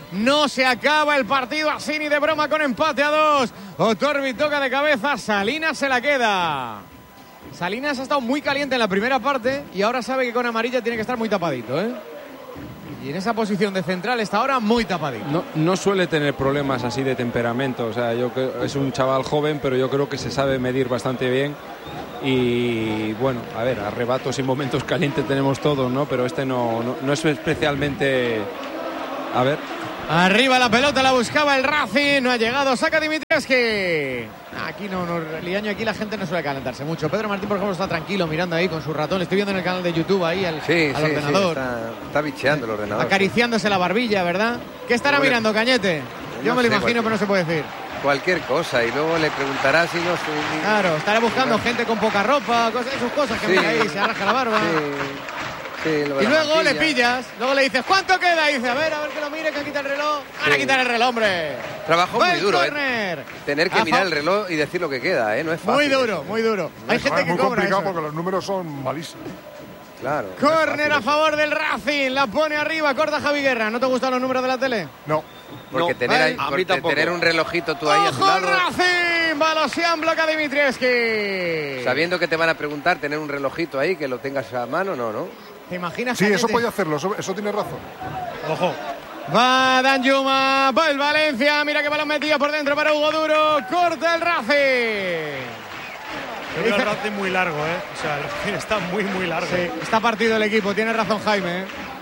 A: No se acaba el partido así ni de broma con empate a 2. Otorbi toca de cabeza, Salinas se la queda. Salinas ha estado muy caliente en la primera parte y ahora sabe que con amarilla tiene que estar muy tapadito, ¿eh? Y en esa posición de central está ahora muy tapadito.
F: No suele tener problemas así de temperamento. O sea, es un chaval joven, pero yo creo que se sabe medir bastante bien. Y bueno, a ver, arrebatos y momentos calientes tenemos todos, ¿no? Pero este no es especialmente... A ver...
A: Arriba la pelota, la buscaba el Racing, no ha llegado, saca Dimitrievski. Aquí Liaño, aquí la gente no suele calentarse mucho. Pedro Martín, por ejemplo, está tranquilo mirando ahí con su ratón. Le estoy viendo en el canal de YouTube ahí al ordenador.
C: Sí, está bicheando el ordenador.
A: Acariciándose la barbilla, ¿verdad? ¿Qué estará mirando, Cañete? Yo me lo imagino, pero no se puede decir.
C: Cualquier cosa, y luego le preguntará si no...
A: Claro, estará buscando gente con poca ropa, sus cosas que mira ahí, se arranca la barba.
C: Sí,
A: y luego le pillas, luego le dices, ¿cuánto queda? Y dice, a ver que lo mire, que quita el reloj. Ahora quitar el reloj, hombre.
C: Trabajo muy duro, tener que mirar el reloj y decir lo que queda, no es fácil.
A: Muy duro. Hay gente que
D: muy
A: cobra
D: complicado
A: eso.
D: porque los números son malísimos.
C: Claro.
A: Córner a favor del Racing, la pone arriba, corta Javi Guerra. ¿No te gustan los números de la tele?
D: No.
C: Porque tener un relojito tú ahí a tu lado...
A: Racing! Balosian bloquea Dimitrievski.
C: Sabiendo que te van a preguntar, tener un relojito ahí, que lo tengas a mano, no.
A: ¿Te imaginas?
D: Sí, eso puede hacerlo, eso tiene razón.
B: Ojo.
A: Va Danjuma, va el Valencia, mira que balón metido por dentro para Hugo Duro, corta el Racing.
B: El Racing muy largo, o sea, el Racing está muy largo.
A: Sí, está partido el equipo, tiene razón Jaime.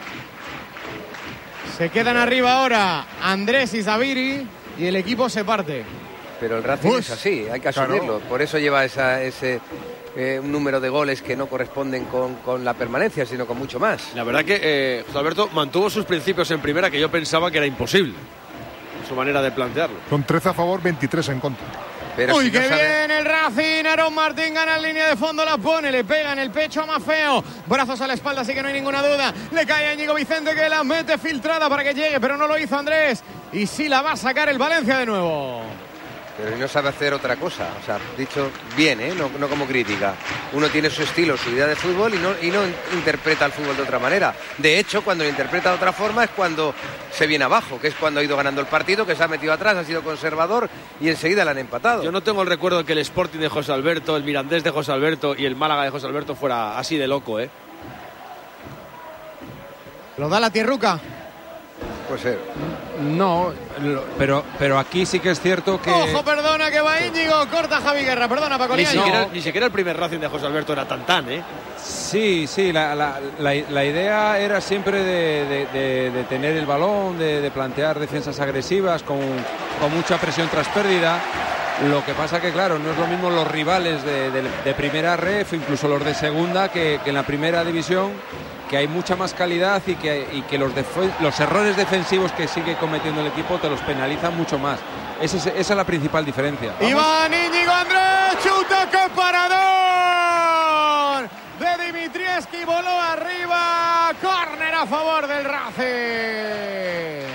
A: Se quedan arriba ahora Andrés y Zaviri y el equipo se parte.
C: Pero el Racing es así, hay que asumirlo. Claro. Por eso lleva ese un número de goles que no corresponden con la permanencia, sino con mucho más.
E: La verdad que José Alberto mantuvo sus principios en primera, que yo pensaba que era imposible, su manera de plantearlo.
D: Con 13 a favor, 23 en contra.
A: Pero uy, si qué bien el Racing. Aaron Martín gana en línea de fondo, la pone, le pega en el pecho a Maffeo. Brazos a la espalda, así que no hay ninguna duda. Le cae a Íñigo Vicente, que la mete filtrada para que llegue, pero no lo hizo Andrés. Y sí la va a sacar el Valencia de nuevo.
C: Pero no sabe hacer otra cosa, o sea, dicho bien, no como crítica. Uno tiene su estilo, su idea de fútbol y no interpreta el fútbol de otra manera. De hecho, cuando lo interpreta de otra forma es cuando se viene abajo, que es cuando ha ido ganando el partido, que se ha metido atrás, ha sido conservador y enseguida le han empatado.
E: Yo no tengo el recuerdo de que el Sporting de José Alberto, el Mirandés de José Alberto y el Málaga de José Alberto fuera así de loco,
A: Lo da la tierruca.
C: Puede ser.
F: No, pero aquí sí que es cierto que...
A: ¡Ojo, perdona, que va Íñigo! Corta Javi Guerra, perdona, Paco Liaño.
E: Ni siquiera el primer Racing de José Alberto era tan,
F: Sí, la idea era siempre de tener el balón, de plantear defensas agresivas con mucha presión tras pérdida. Lo que pasa que, claro, no es lo mismo los rivales de primera ref, incluso los de segunda, que en la primera división, que hay mucha más calidad y que los errores defensivos que sigue cometiendo el equipo te los penalizan mucho más. Esa es la principal diferencia.
A: Iván Íñigo Andrés, chuta, qué parador de Dimitrievski, voló arriba, córner a favor del Racing.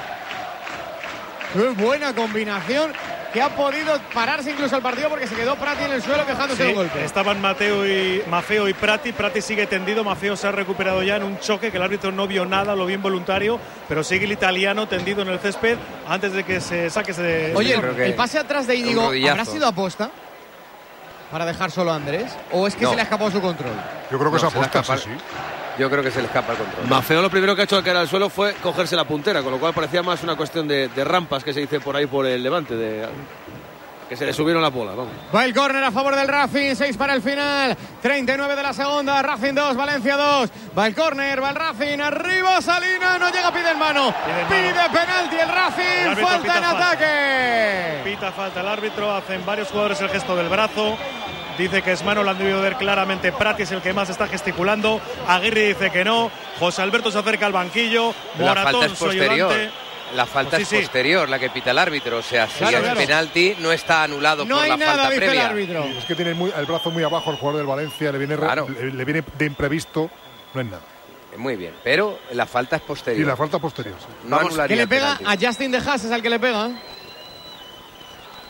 A: Qué buena combinación, que ha podido pararse incluso el partido porque se quedó Prati en el suelo quejándose del golpe.
B: Estaban Maffeo y Prati. Prati sigue tendido, Maffeo se ha recuperado ya en un choque que el árbitro no vio nada, lo vio involuntario, pero sigue el italiano tendido en el césped antes de que se saque ese...
A: Oye, el pase atrás de Íñigo, ¿habrá sido aposta para dejar solo a Andrés? ¿O es que se le ha escapado su control?
D: Yo creo que es aposta, sí.
C: Yo creo que se le escapa el control.
E: Maffeo lo primero que ha hecho al caer al suelo fue cogerse la puntera, con lo cual parecía más una cuestión de rampas que se dice por ahí por el Levante, que se le subieron la bola. Vamos.
A: Va el córner a favor del Racing, 6 para el final, 39 de la segunda, Racing 2, Valencia 2. Va el córner, va el Racing, arriba Salinas, no llega, pide el mano. Pide penalti el Racing, falta en ataque.
B: Pita falta el árbitro, hacen varios jugadores el gesto del brazo. Dice que es mano, lo han debido ver claramente. Prati es el que más está gesticulando. Aguirre dice que no. José Alberto se acerca al banquillo. Moratón, su ayudante.
C: La falta es posterior, la que pita el árbitro. O sea, si el penalti no está anulado por la falta previa.
A: El árbitro.
D: Es que tiene el brazo muy abajo el jugador del Valencia. Le viene de imprevisto. No es nada.
C: Muy bien, pero la falta es posterior.
D: Sí, la falta posterior. Sí.
C: No anularía.
A: ¿Qué le pega a Justin de Haas? Es al que le pega.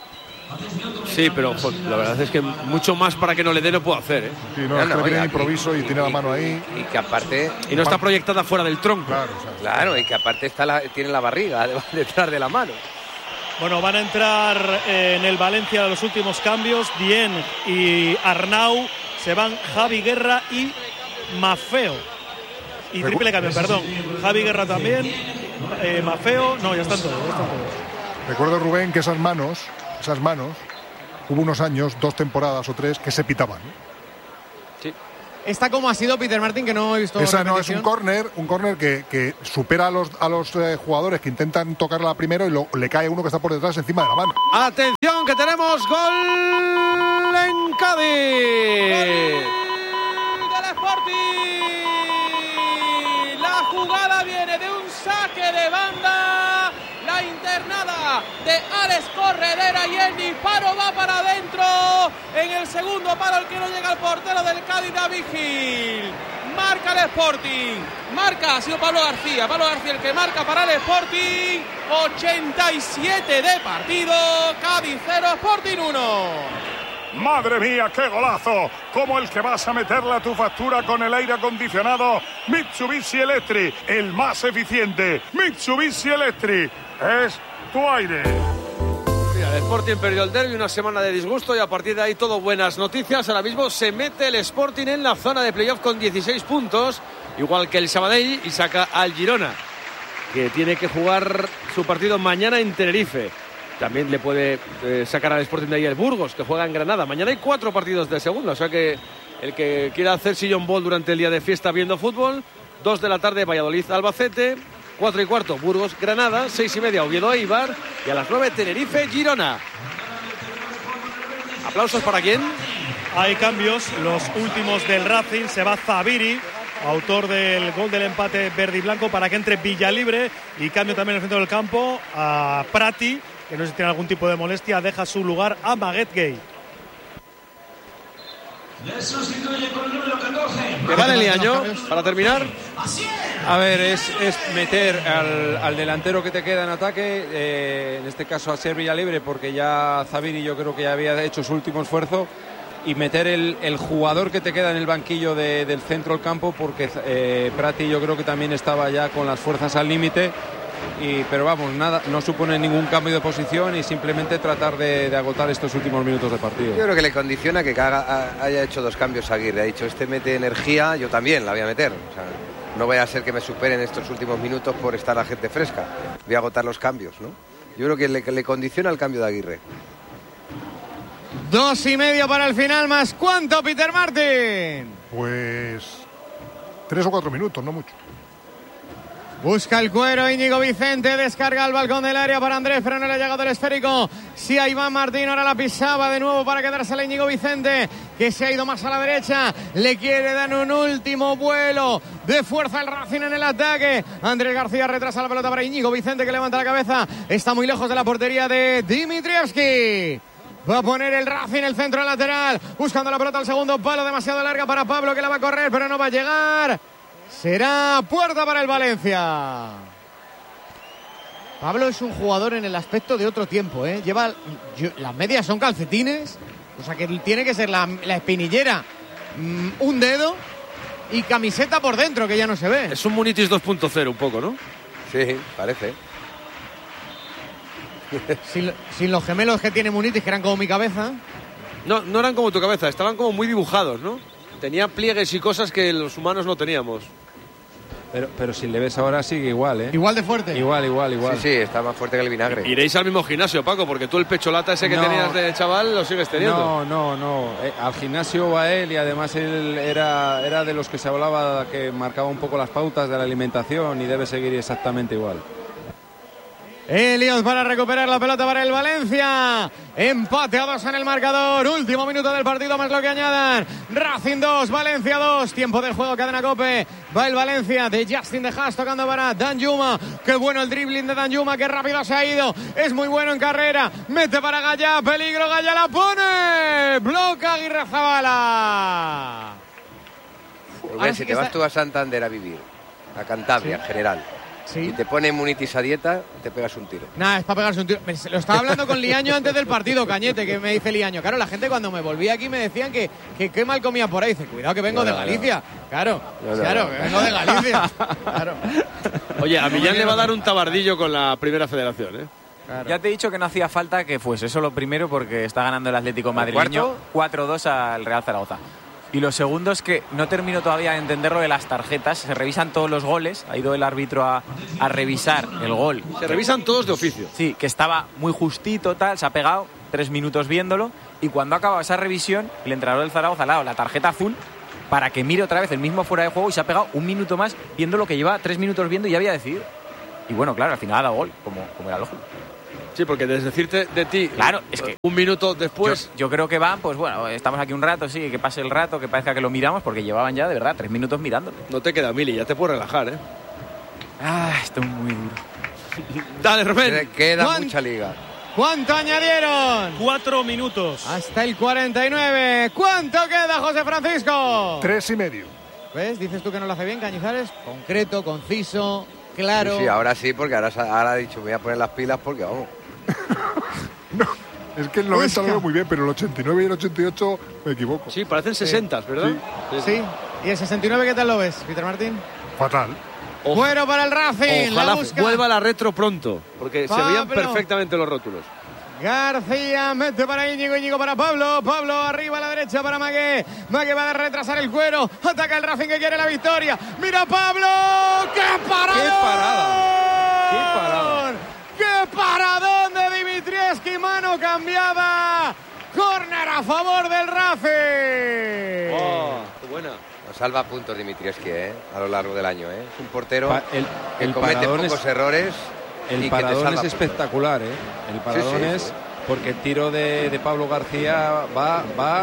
E: Sí, pero la verdad es que mucho más para que no le dé no puedo hacer, ¿eh?
D: Sí, no, es que viene de improviso y tiene la mano ahí.
C: Y que aparte...
E: Y no está proyectada fuera del tronco.
C: Claro, y que aparte tiene la barriga detrás de la mano.
B: Bueno, van a entrar en el Valencia los últimos cambios. Dieng y Arnau. Se van Javi Guerra y Maffeo. Y triple cambio, perdón. Javi Guerra también. Maffeo. No, ya están todos.
D: Recuerdo, Rubén, que esas manos, hubo unos años, 2 temporadas o 3, que se pitaban.
A: Sí. Esta como ha sido Peter Martin, que no he visto.
D: Esa no, es un córner que supera a los jugadores que intentan tocarla primero y le cae uno que está por detrás encima de la mano.
E: Atención, que tenemos gol en Cádiz.
N: Del Sporting. La jugada viene de un saque de banda. La internada de Alex Corredera y el disparo va para adentro. En el segundo palo el que no llega al portero del Cádiz, David Gil. Marca el Sporting. Ha sido Pablo García el que marca para el Sporting. 87 de partido. Cádiz 0, Sporting 1.
J: Madre mía, qué golazo, como el que vas a meterle a tu factura con el aire acondicionado Mitsubishi Electric, el más eficiente. Mitsubishi Electric es tu aire.
E: Mira, el Sporting perdió el derbi, una semana de disgusto y a partir de ahí todo buenas noticias. Ahora mismo se mete el Sporting en la zona de playoff con 16 puntos, igual que el Sabadell, y saca al Girona, que tiene que jugar su partido mañana en Tenerife. También le puede sacar al Sporting de ahí el Burgos, que juega en Granada. Mañana hay 4 partidos de segunda, o sea que el que quiera hacer sillón ball durante el día de fiesta viendo fútbol, 2 de la tarde Valladolid-Albacete, 4:15 Burgos-Granada, 6:30 Oviedo-Eibar y a las 9 Tenerife-Girona. ¿Aplausos para quién?
B: Hay cambios, los últimos del Racing. Se va Zabiri, autor del gol del empate verde y blanco, para que entre Villalibre, y cambio también en el centro del campo a Prati, que no sé si tiene algún tipo de molestia, deja su lugar a Maguette Gay.
O: Le sustituye con el número 14.
E: ¿Qué vale el año para terminar?
F: A ver, es meter al delantero que te queda en ataque, en este caso a ser Villalibre, porque ya Zabiri yo creo que ya había hecho su último esfuerzo, y meter el jugador que te queda en el banquillo del centro del campo, porque Prati yo creo que también estaba ya con las fuerzas al límite. Pero vamos, nada, no supone ningún cambio de posición y simplemente tratar de agotar estos últimos minutos de partido.
C: Yo creo que le condiciona que haya hecho 2 cambios Aguirre. Ha dicho, este mete energía, yo también la voy a meter. O sea, no vaya a ser que me superen estos últimos minutos por estar la gente fresca. Voy a agotar los cambios, ¿no? Yo creo que le condiciona el cambio de Aguirre.
A: 2:30 para el final, más ¿cuánto, Peter Martin?
D: Pues 3 o 4 minutos, no mucho.
A: Busca el cuero Íñigo Vicente, descarga al balcón del área para Andrés, pero no le ha llegado el esférico. Sí, a Iván Martín, ahora la pisaba de nuevo para quedársela Íñigo Vicente, que se ha ido más a la derecha, le quiere dar un último vuelo de fuerza el Racing en el ataque. Andrés García retrasa la pelota para Íñigo Vicente, que levanta la cabeza, está muy lejos de la portería de Dimitrievski. Va a poner el Racing el centro lateral, buscando la pelota al segundo palo, demasiado larga para Pablo, que la va a correr, pero no va a llegar. Será puerta para el Valencia. Pablo es un jugador en el aspecto de otro tiempo, ¿eh? Las medias son calcetines, o sea que tiene que ser la espinillera un dedo y camiseta por dentro, que ya no se ve.
E: Es un Munitis 2.0 un poco, ¿no?
C: Sí, parece.
A: Sin los gemelos que tiene Munitis, que eran como mi cabeza.
E: No eran como tu cabeza, estaban como muy dibujados, ¿no? Tenía pliegues y cosas que los humanos no teníamos.
F: Pero si le ves ahora sigue igual, ¿eh?
A: Igual de fuerte.
F: Igual.
C: Sí, está más fuerte que el vinagre.
E: Iréis al mismo gimnasio, Paco, porque tú el pecholata ese que tenías de chaval lo sigues teniendo.
F: No. Al gimnasio va él, y además él era de los que se hablaba, que marcaba un poco las pautas de la alimentación, y debe seguir exactamente igual.
A: Elliot para recuperar la pelota para el Valencia. Empate a 2 en el marcador. Último minuto del partido, más lo que añadan. Racing 2, Valencia 2. Tiempo del juego, cadena COPE. Va el Valencia de Justin de Haas tocando para Danjuma. Qué bueno el dribbling de Danjuma, qué rápido se ha ido. Es muy bueno en carrera. Mete para Gallá, peligro, Gallá la pone. Bloca Aguirre Zabala.
C: Si te vas tú a Santander a vivir, a Cantabria en general. Si te pone Munitis a dieta, te pegas un tiro.
A: Nada, es para pegarse un tiro. Lo estaba hablando con Liaño antes del partido, Cañete, que me dice Liaño. Claro, la gente cuando me volví aquí me decían que qué mal comía por ahí. Dice, cuidado que vengo de Galicia. Claro, que vengo de Galicia. Claro.
E: Oye, a Millán le va a dar un tabardillo con la Primera Federación, ¿eh?
G: Claro. Ya te he dicho que no hacía falta que fuese eso lo primero, porque está ganando el Atlético madrileño 4-2 al Real Zaragoza. Y lo segundo es que no termino todavía de entender lo de las tarjetas. Se revisan todos los goles. Ha ido el árbitro a revisar el gol.
E: Se revisan todos de oficio.
G: Sí, que estaba muy justito, tal. Se ha pegado 3 minutos viéndolo. Y cuando ha acabado esa revisión, el entrenador del Zaragoza ha dado la tarjeta azul para que mire otra vez el mismo fuera de juego, y se ha pegado 1 minuto más viendo lo que lleva 3 minutos viendo y ya había decidido. Y bueno, claro, al final ha dado gol, como era lógico.
E: Sí, porque desdecirte de ti,
G: claro, es que
E: 1 minuto después.
G: Yo creo que van, pues bueno, estamos aquí un rato, sí, que pase el rato, que parezca que lo miramos, porque llevaban ya, de verdad, 3 minutos mirándolo.
E: No te queda, Mili, ya te puedes relajar, ¿eh?
G: Esto es muy duro.
E: Dale, Rubén.
C: Queda mucha liga.
A: ¿Cuánto añadieron?
B: 4 minutos.
A: Hasta el 49. ¿Cuánto queda, José Francisco?
D: 3,5.
A: ¿Ves? Dices tú que no lo hace bien, Cañizares. Concreto, conciso, claro.
C: Sí, ahora sí, porque ahora ha dicho, me voy a poner las pilas porque vamos.
D: No, es que el 90 lo veo muy bien, pero el 89 y el 88 me equivoco.
E: Sí, parecen 60, ¿verdad?
A: Sí. ¿Y el 69 qué tal lo ves, Peter Martín?
D: Fatal.
A: Bueno para el Racing.
E: Ojalá vuelva la retro pronto, porque se veían perfectamente los rótulos.
A: García mete para Íñigo para Pablo. Pablo arriba a la derecha para Magué. Magué va a retrasar el cuero. Ataca el Racing que quiere la victoria. ¡Mira Pablo! ¡Qué parada!
F: ¡Qué parada! ¡Qué parada!
A: ¡Qué paradón de Dimitrievski! Mano cambiada. Córner a favor del Racing.
E: ¡Oh, qué buena!
C: Nos salva puntos Dimitrievski, a lo largo del año, Es un portero
F: el
C: que comete pocos errores.
F: El paradón es espectacular, El paradón es porque el tiro de Pablo García va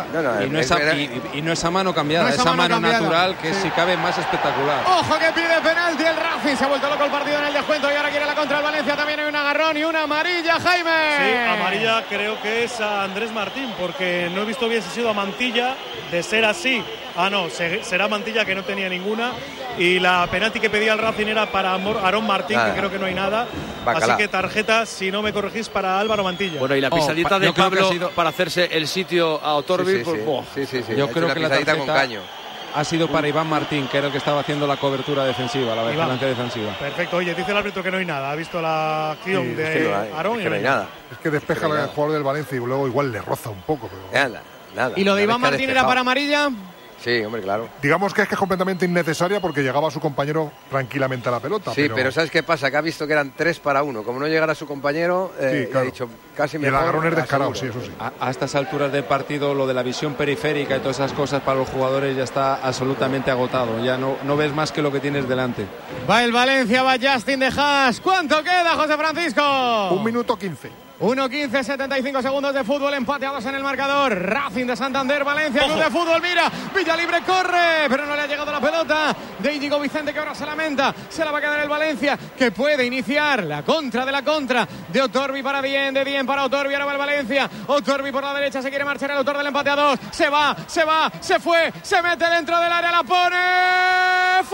F: y no es a mano cambiada, es a mano natural, que si cabe más espectacular.
A: Ojo que pide penalti el Racing, se ha vuelto loco el partido en el descuento y ahora quiere la contra el Valencia. También hay un agarrón y una amarilla, Jaime.
B: Sí, amarilla creo que es a Andrés Martín, porque no he visto bien si ha sido a Mantilla. De ser así, no, será Mantilla, que no tenía ninguna, y la penalti que pedía el Racing era para Aarón Martín, que creo que no hay nada. Bacalá. Así que tarjeta, si no me corregís, para Álvaro Mantilla.
E: Bueno, y la pisadita de Pablo para hacerse el sitio a Otorbi.
C: Sí.
F: Yo creo que la tarjeta con caño ha sido para Iván Martín, que era el que estaba haciendo la cobertura defensiva, la vigilancia defensiva.
B: Perfecto. Oye, dice el árbitro que no hay nada. Ha visto la acción de Aarón y no hay nada.
D: Es que despeja el jugador del Valencia y luego igual le roza un poco. Pero...
C: Nada.
A: ¿Y lo de Iván Martín era para amarilla?
C: Sí, hombre, claro.
D: Digamos que es completamente innecesaria porque llegaba a su compañero tranquilamente a la pelota.
C: Sí, pero ¿sabes qué pasa? Que ha visto que eran 3 para 1. Como no llegara su compañero, ha dicho casi mejor.
D: Y el agarrón es descarado, sí, eso sí.
F: A estas alturas del partido, lo de la visión periférica y todas esas cosas para los jugadores ya está absolutamente agotado. Ya no ves más que lo que tienes delante.
A: Va el Valencia, va Justin de Haas. ¿Cuánto queda, José Francisco?
D: 1 minuto 15.
A: 1:15, 75 segundos de fútbol, empate a 2 en el marcador. Racing de Santander, Valencia, Club de Fútbol, mira, Villalibre corre, pero no le ha llegado la pelota de Íñigo Vicente, que ahora se lamenta, se la va a quedar el Valencia, que puede iniciar la contra de Otorbi para Dien, de Dien para Otorbi, ahora va el Valencia, Otorbi por la derecha, se quiere marchar el autor del empate a 2, se va, se fue, se mete dentro del área, la pone,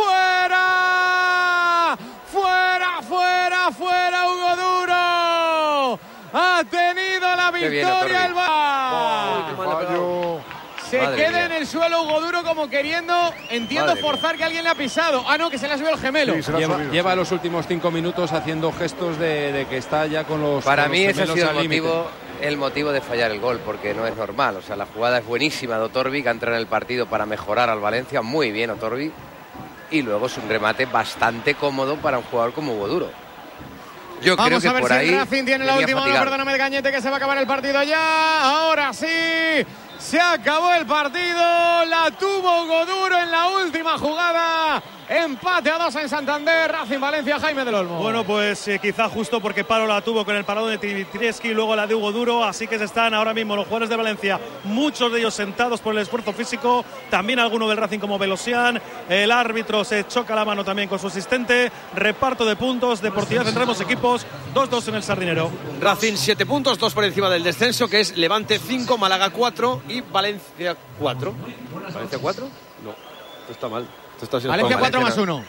A: fuera, Hugo Duro. Ha tenido la victoria el Valencia. Se queda en el suelo Hugo Duro como queriendo, forzar que alguien le ha pisado. No, que se le ha subido el gemelo.
F: Sí, lleva los últimos 5 minutos haciendo gestos de que está ya con los
C: Para mí
F: ese
C: ha sido el motivo de fallar el gol, porque no es normal. O sea, la jugada es buenísima de Otorbi, que ha entrado en el partido para mejorar al Valencia. Muy bien Otorbi. Y luego es un remate bastante cómodo para un jugador como Hugo Duro. Yo
A: Vamos
C: creo que
A: a ver
C: por
A: si
C: ahí
A: el Racing tiene la última. Perdóname, Cañete, que se va a acabar el partido ya. Ahora sí, se acabó el partido. La tuvo Hugo Duro en la última jugada. Empate a 2 en Santander. Racing Valencia, Jaime del Olmo.
B: Bueno, pues quizá justo porque Paro la tuvo con el parado de Dimitrievski y luego la de Hugo Duro. Así que se están ahora mismo los jugadores de Valencia, muchos de ellos sentados por el esfuerzo físico. También alguno del Racing como Velosian. El árbitro se choca la mano también con su asistente. Reparto de puntos, deportividad entre ambos equipos. 2-2 en el Sardinero.
E: Racing 7 puntos, 2 por encima del descenso, que es Levante 5, Málaga 4 y Valencia 4. ¿Valencia 4? No, esto está mal.
A: Valencia 4 más 1.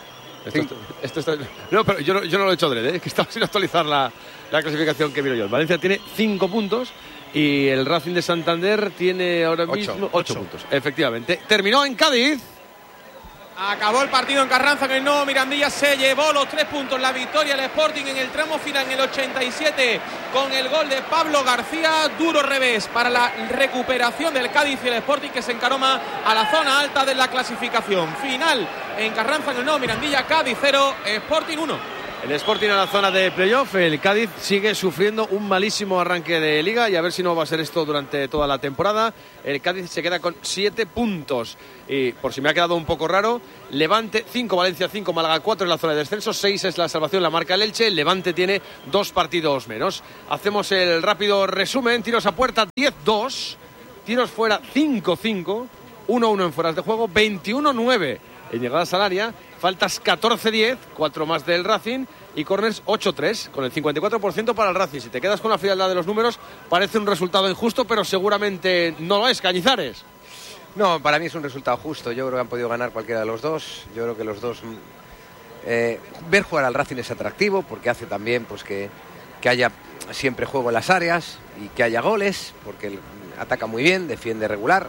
E: No, pero yo no lo he hecho adrede, es que estaba sin actualizar la clasificación que miro yo. Valencia tiene 5 puntos y el Racing de Santander tiene ahora mismo 8 puntos. Efectivamente. Terminó en Cádiz.
N: Acabó el partido en Carranza, que no, Mirandilla se llevó los 3 puntos, la victoria del Sporting en el tramo final en el 87 con el gol de Pablo García. Duro revés para la recuperación del Cádiz y el Sporting, que se encaroma a la zona alta de la clasificación. Final en Carranza, no, Mirandilla, Cádiz 0, Sporting 1.
E: El Sporting a la zona de playoff. El Cádiz sigue sufriendo un malísimo arranque de liga y a ver si no va a ser esto durante toda la temporada. El Cádiz se queda con 7 puntos. Y por si me ha quedado un poco raro, Levante 5, Valencia 5, Málaga 4 en la zona de descenso, 6 es la salvación, la marca el Elche. El Levante tiene 2 partidos menos. Hacemos el rápido resumen. Tiros a puerta 10-2, tiros fuera 5-5, 1-1 en fueras de juego, 21-9 en llegadas al área, faltas 14-10, 4 más del Racing, y córners 8-3, con el 54% para el Racing. Si te quedas con la frialdad de los números, parece un resultado injusto, pero seguramente no lo es, Cañizares.
C: No, para mí es un resultado justo. Yo creo que han podido ganar cualquiera de los dos. Yo creo que los dos... ver jugar al Racing es atractivo, porque hace también pues que haya siempre juego en las áreas y que haya goles, porque ataca muy bien, defiende regular.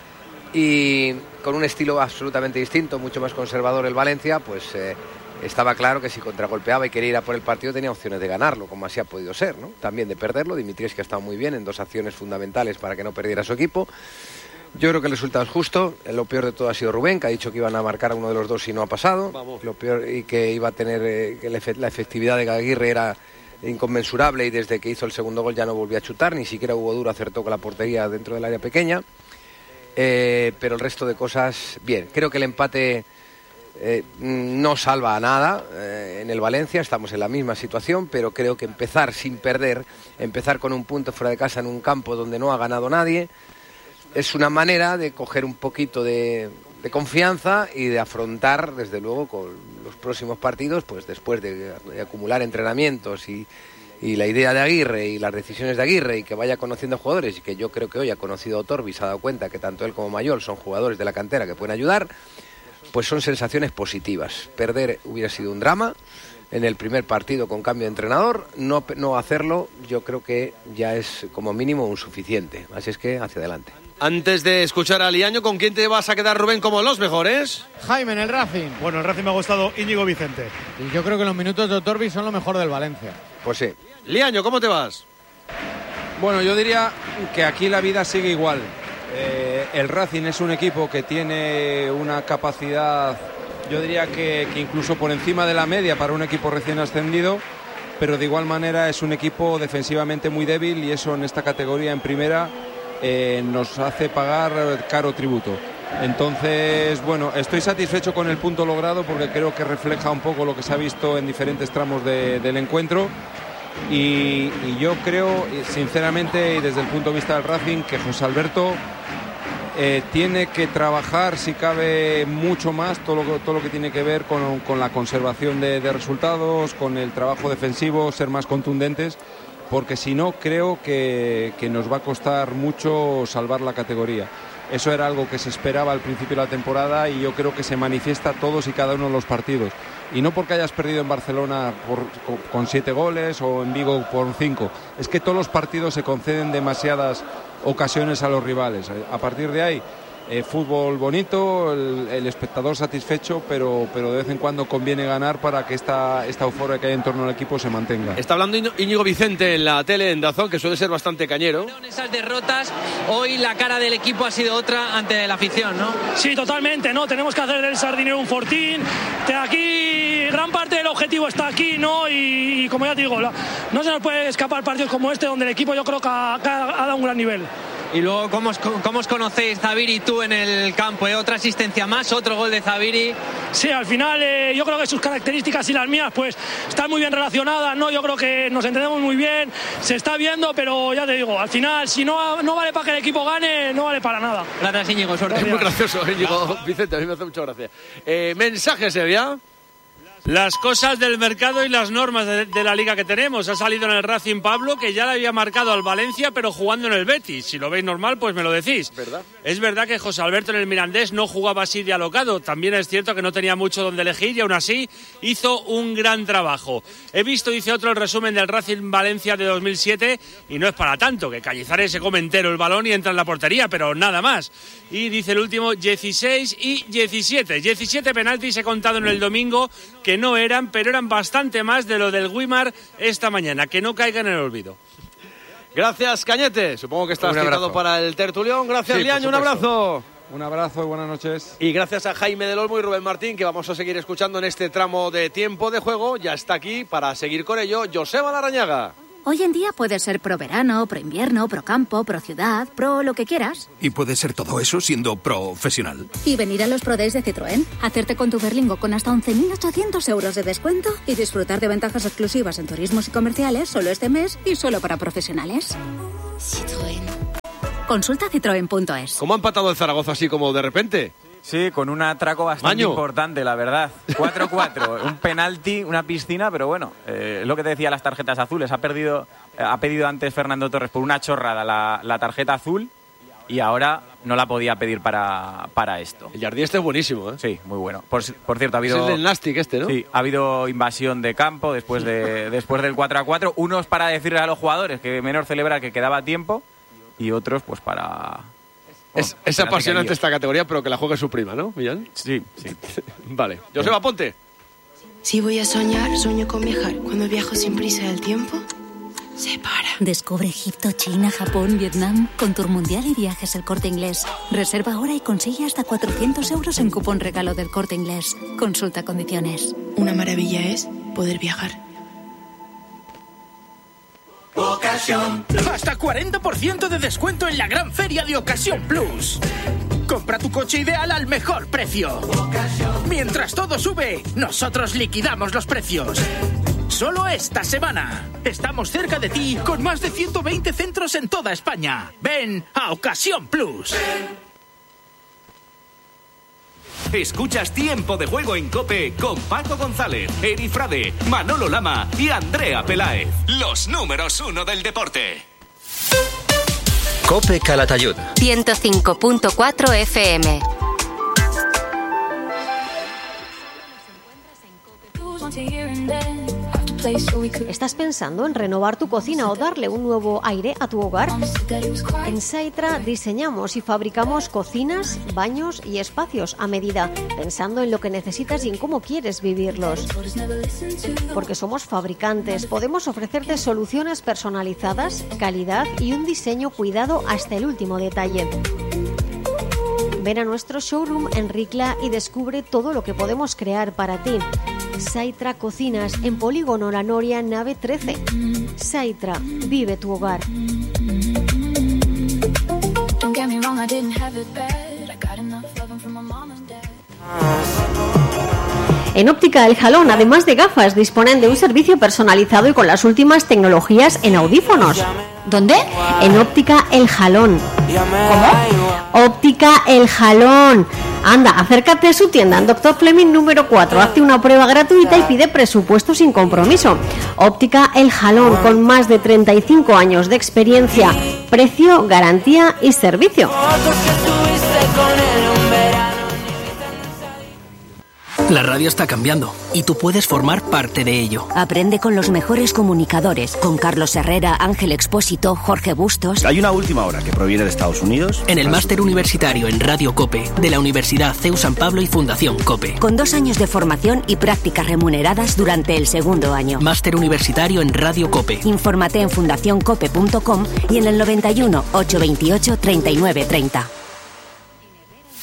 C: Y con un estilo absolutamente distinto, mucho más conservador el Valencia, pues estaba claro que si contragolpeaba y quería ir a por el partido tenía opciones de ganarlo, como así ha podido ser, ¿no? También de perderlo. Dimitris, que ha estado muy bien en 2 acciones fundamentales para que no perdiera su equipo. Yo creo que el resultado es justo. Lo peor de todo ha sido Rubén, que ha dicho que iban a marcar a uno de los dos y no ha pasado. Vamos. Lo peor, y que iba a tener que la efectividad de Aguirre era inconmensurable, y desde que hizo el segundo gol ya no volvió a chutar, ni siquiera Hugo Duro acertó con la portería dentro del área pequeña. Pero el resto de cosas, bien. Creo que el empate no salva a nada en el Valencia. Estamos en la misma situación, pero creo que empezar sin perder, empezar con un punto fuera de casa en un campo donde no ha ganado nadie, es una manera de coger un poquito de confianza y de afrontar, desde luego, con los próximos partidos, pues después de acumular entrenamientos y la idea de Aguirre y las decisiones de Aguirre, y que vaya conociendo jugadores, y que yo creo que hoy ha conocido a Otorbi, se ha dado cuenta que tanto él como Mayol son jugadores de la cantera que pueden ayudar, pues son sensaciones positivas. Perder hubiera sido un drama en el primer partido con cambio de entrenador. No hacerlo yo creo que ya es como mínimo un suficiente, así es que hacia adelante.
E: Antes de escuchar a Liaño, ¿con quién te vas a quedar, Rubén, como los mejores?
A: Jaime, en el Racing.
B: Bueno, el Racing me ha gustado Íñigo Vicente.
A: Y yo creo que los minutos de Otorbi son lo mejor del Valencia.
C: Pues sí.
E: Liaño, ¿cómo te vas?
F: Bueno, yo diría que aquí la vida sigue igual. El Racing es un equipo que tiene una capacidad, yo diría que incluso por encima de la media para un equipo recién ascendido, pero de igual manera es un equipo defensivamente muy débil, y eso en esta categoría, en primera, nos hace pagar caro tributo. Entonces, bueno, estoy satisfecho con el punto logrado, porque creo que refleja un poco lo que se ha visto en diferentes tramos del encuentro, y yo creo, sinceramente, y desde el punto de vista del Racing, que José Alberto tiene que trabajar, si cabe, mucho más todo lo que tiene que ver con la conservación de resultados, con el trabajo defensivo, ser más contundentes, porque si no, creo que nos va a costar mucho salvar la categoría. Eso era algo que se esperaba al principio de la temporada, y yo creo que se manifiesta todos y cada uno de los partidos. Y no porque hayas perdido en Barcelona con 7 goles o en Vigo por 5. Es que todos los partidos se conceden demasiadas ocasiones a los rivales. A partir de ahí, fútbol bonito, el espectador satisfecho, pero de vez en cuando conviene ganar para que esta euforia que hay en torno al equipo se mantenga.
E: Está hablando Íñigo Vicente en la tele en DAZN, que suele ser bastante cañero.
P: En esas derrotas, hoy la cara del equipo ha sido otra ante la afición, ¿no?
Q: Sí, totalmente, ¿no? Tenemos que hacer del Sardinero un fortín. De aquí, gran parte del objetivo está aquí, ¿no? Y como ya te digo, no se nos puede escapar partidos como este, donde el equipo yo creo que ha dado un gran nivel.
P: Y luego, ¿cómo os conocéis, Zabiri y tú, en el campo? Otra asistencia más, otro gol de Zabiri.
Q: Sí, al final yo creo que sus características y las mías pues están muy bien relacionadas, ¿no? Yo creo que nos entendemos muy bien, se está viendo, pero ya te digo, al final, si no vale para que el equipo gane, no vale para nada.
P: Gracias, Íñigo, suerte.
E: Es muy gracioso, Íñigo Vicente, a mí me hace mucha gracia. Mensajes, Sevilla.
I: Las cosas del mercado y las normas de la liga que tenemos. Ha salido en el Racing Pablo, que ya le había marcado al Valencia, pero jugando en el Betis. Si lo veis normal, pues me lo decís.
E: ¿Verdad?
I: Es verdad que José Alberto en el Mirandés no jugaba así de alocado. También es cierto que no tenía mucho donde elegir y aún así hizo un gran trabajo. He visto, dice otro, el resumen del Racing Valencia de 2007 y no es para tanto, que Cañizares se come entero el balón y entra en la portería, pero nada más. Y dice el último, 16 y 17. 17 penaltis he contado en el domingo, que no eran, pero eran bastante más de lo del Guimar esta mañana, que no caigan en el olvido.
E: Gracias, Cañete. Supongo que estás
C: Un abrazo.
E: citado para el tertulión. Gracias,
F: Sí,
E: Liaño.
F: por
E: Un
F: supuesto.
E: abrazo.
F: Un abrazo y buenas noches.
E: Y gracias a Jaime del Olmo y Rubén Martín, que vamos a seguir escuchando en este tramo de tiempo de juego. Ya está aquí para seguir con ello Joseba Larrañaga.
R: Hoy en día puedes ser pro verano, pro invierno, pro campo, pro ciudad, pro lo que quieras.
L: Y puede ser todo eso siendo profesional.
R: Y venir a los Pro Days de Citroën, hacerte con tu Berlingo con hasta 11.800 euros de descuento y disfrutar de ventajas exclusivas en turismos y comerciales solo este mes y solo para profesionales. Citroën. Consulta citroen.es.
E: ¿Cómo ha empatado el Zaragoza así como de repente?
G: Sí, con un atraco bastante importante, la verdad. 4-4, un penalti, una piscina, pero bueno, es lo que te decía las tarjetas azules. Ha pedido antes Fernando Torres por una chorrada la tarjeta azul y ahora no la podía pedir para esto.
E: El Jardí este es buenísimo, ¿eh?
G: Sí, muy bueno. Por cierto, ha habido...
E: Es el del Nastic este, ¿no?
G: Sí, ha habido invasión de campo después del 4-4. Unos para decirle a los jugadores que menor celebra que quedaba tiempo y otros pues para...
E: Es apasionante esta categoría, pero que la juegue su prima, ¿no, Millán?
G: Sí, sí.
E: Vale. Joseba, ponte.
S: Si voy a soñar, sueño con viajar. Cuando viajo sin prisa del tiempo, se para.
R: Descubre Egipto, China, Japón, Vietnam con Tour Mundial y Viajes El Corte Inglés. Reserva ahora y consigue hasta 400 euros en cupón regalo del Corte Inglés. Consulta condiciones.
S: Una maravilla es poder viajar.
T: Ocasión. Hasta 40% de descuento en la gran feria de Ocasión Plus. Compra tu coche ideal al mejor precio. Mientras todo sube, nosotros liquidamos los precios. Solo esta semana. Estamos cerca de ti con más de 120 centros en toda España. Ven a Ocasión Plus.
U: Escuchas Tiempo de Juego en COPE con Paco González, Eri Frade, Manolo Lama y Andrea Peláez. Los números 1 del deporte.
V: COPE Calatayud.
W: 105.4 FM.
X: ¿Estás pensando en renovar tu cocina o darle un nuevo aire a tu hogar? En Saitra diseñamos y fabricamos cocinas, baños y espacios a medida, pensando en lo que necesitas y en cómo quieres vivirlos. Porque somos fabricantes, podemos ofrecerte soluciones personalizadas, calidad y un diseño cuidado hasta el último detalle. Ven a nuestro showroom en Ricla y descubre todo lo que podemos crear para ti. Saitra Cocinas, en Polígono La Noria, nave 13. Saitra, vive tu hogar. En Óptica El Jalón, además de gafas, disponen de un servicio personalizado y con las últimas tecnologías en audífonos. ¿Dónde? En Óptica El Jalón. ¿Cómo? Óptica El Jalón. Anda, acércate a su tienda en Dr. Fleming número 4. Hazte una prueba gratuita y pide presupuesto sin compromiso. Óptica El Jalón, con más de 35 años de experiencia. Precio, garantía y servicio.
Y: La radio está cambiando y tú puedes formar parte de ello.
K: Aprende con los mejores comunicadores, con Carlos Herrera, Ángel Expósito, Jorge Bustos.
Z: Hay una última hora que proviene de Estados Unidos.
Y: En el máster universitario en Radio COPE de la Universidad CEU San Pablo y Fundación COPE.
K: Con 2 años de formación y prácticas remuneradas durante el segundo año.
Y: Máster universitario en Radio COPE.
K: Infórmate en fundacioncope.com y en el 91 828 3930.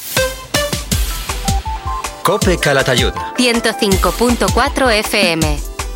V: COPE Calatayud.
W: 105.4 FM.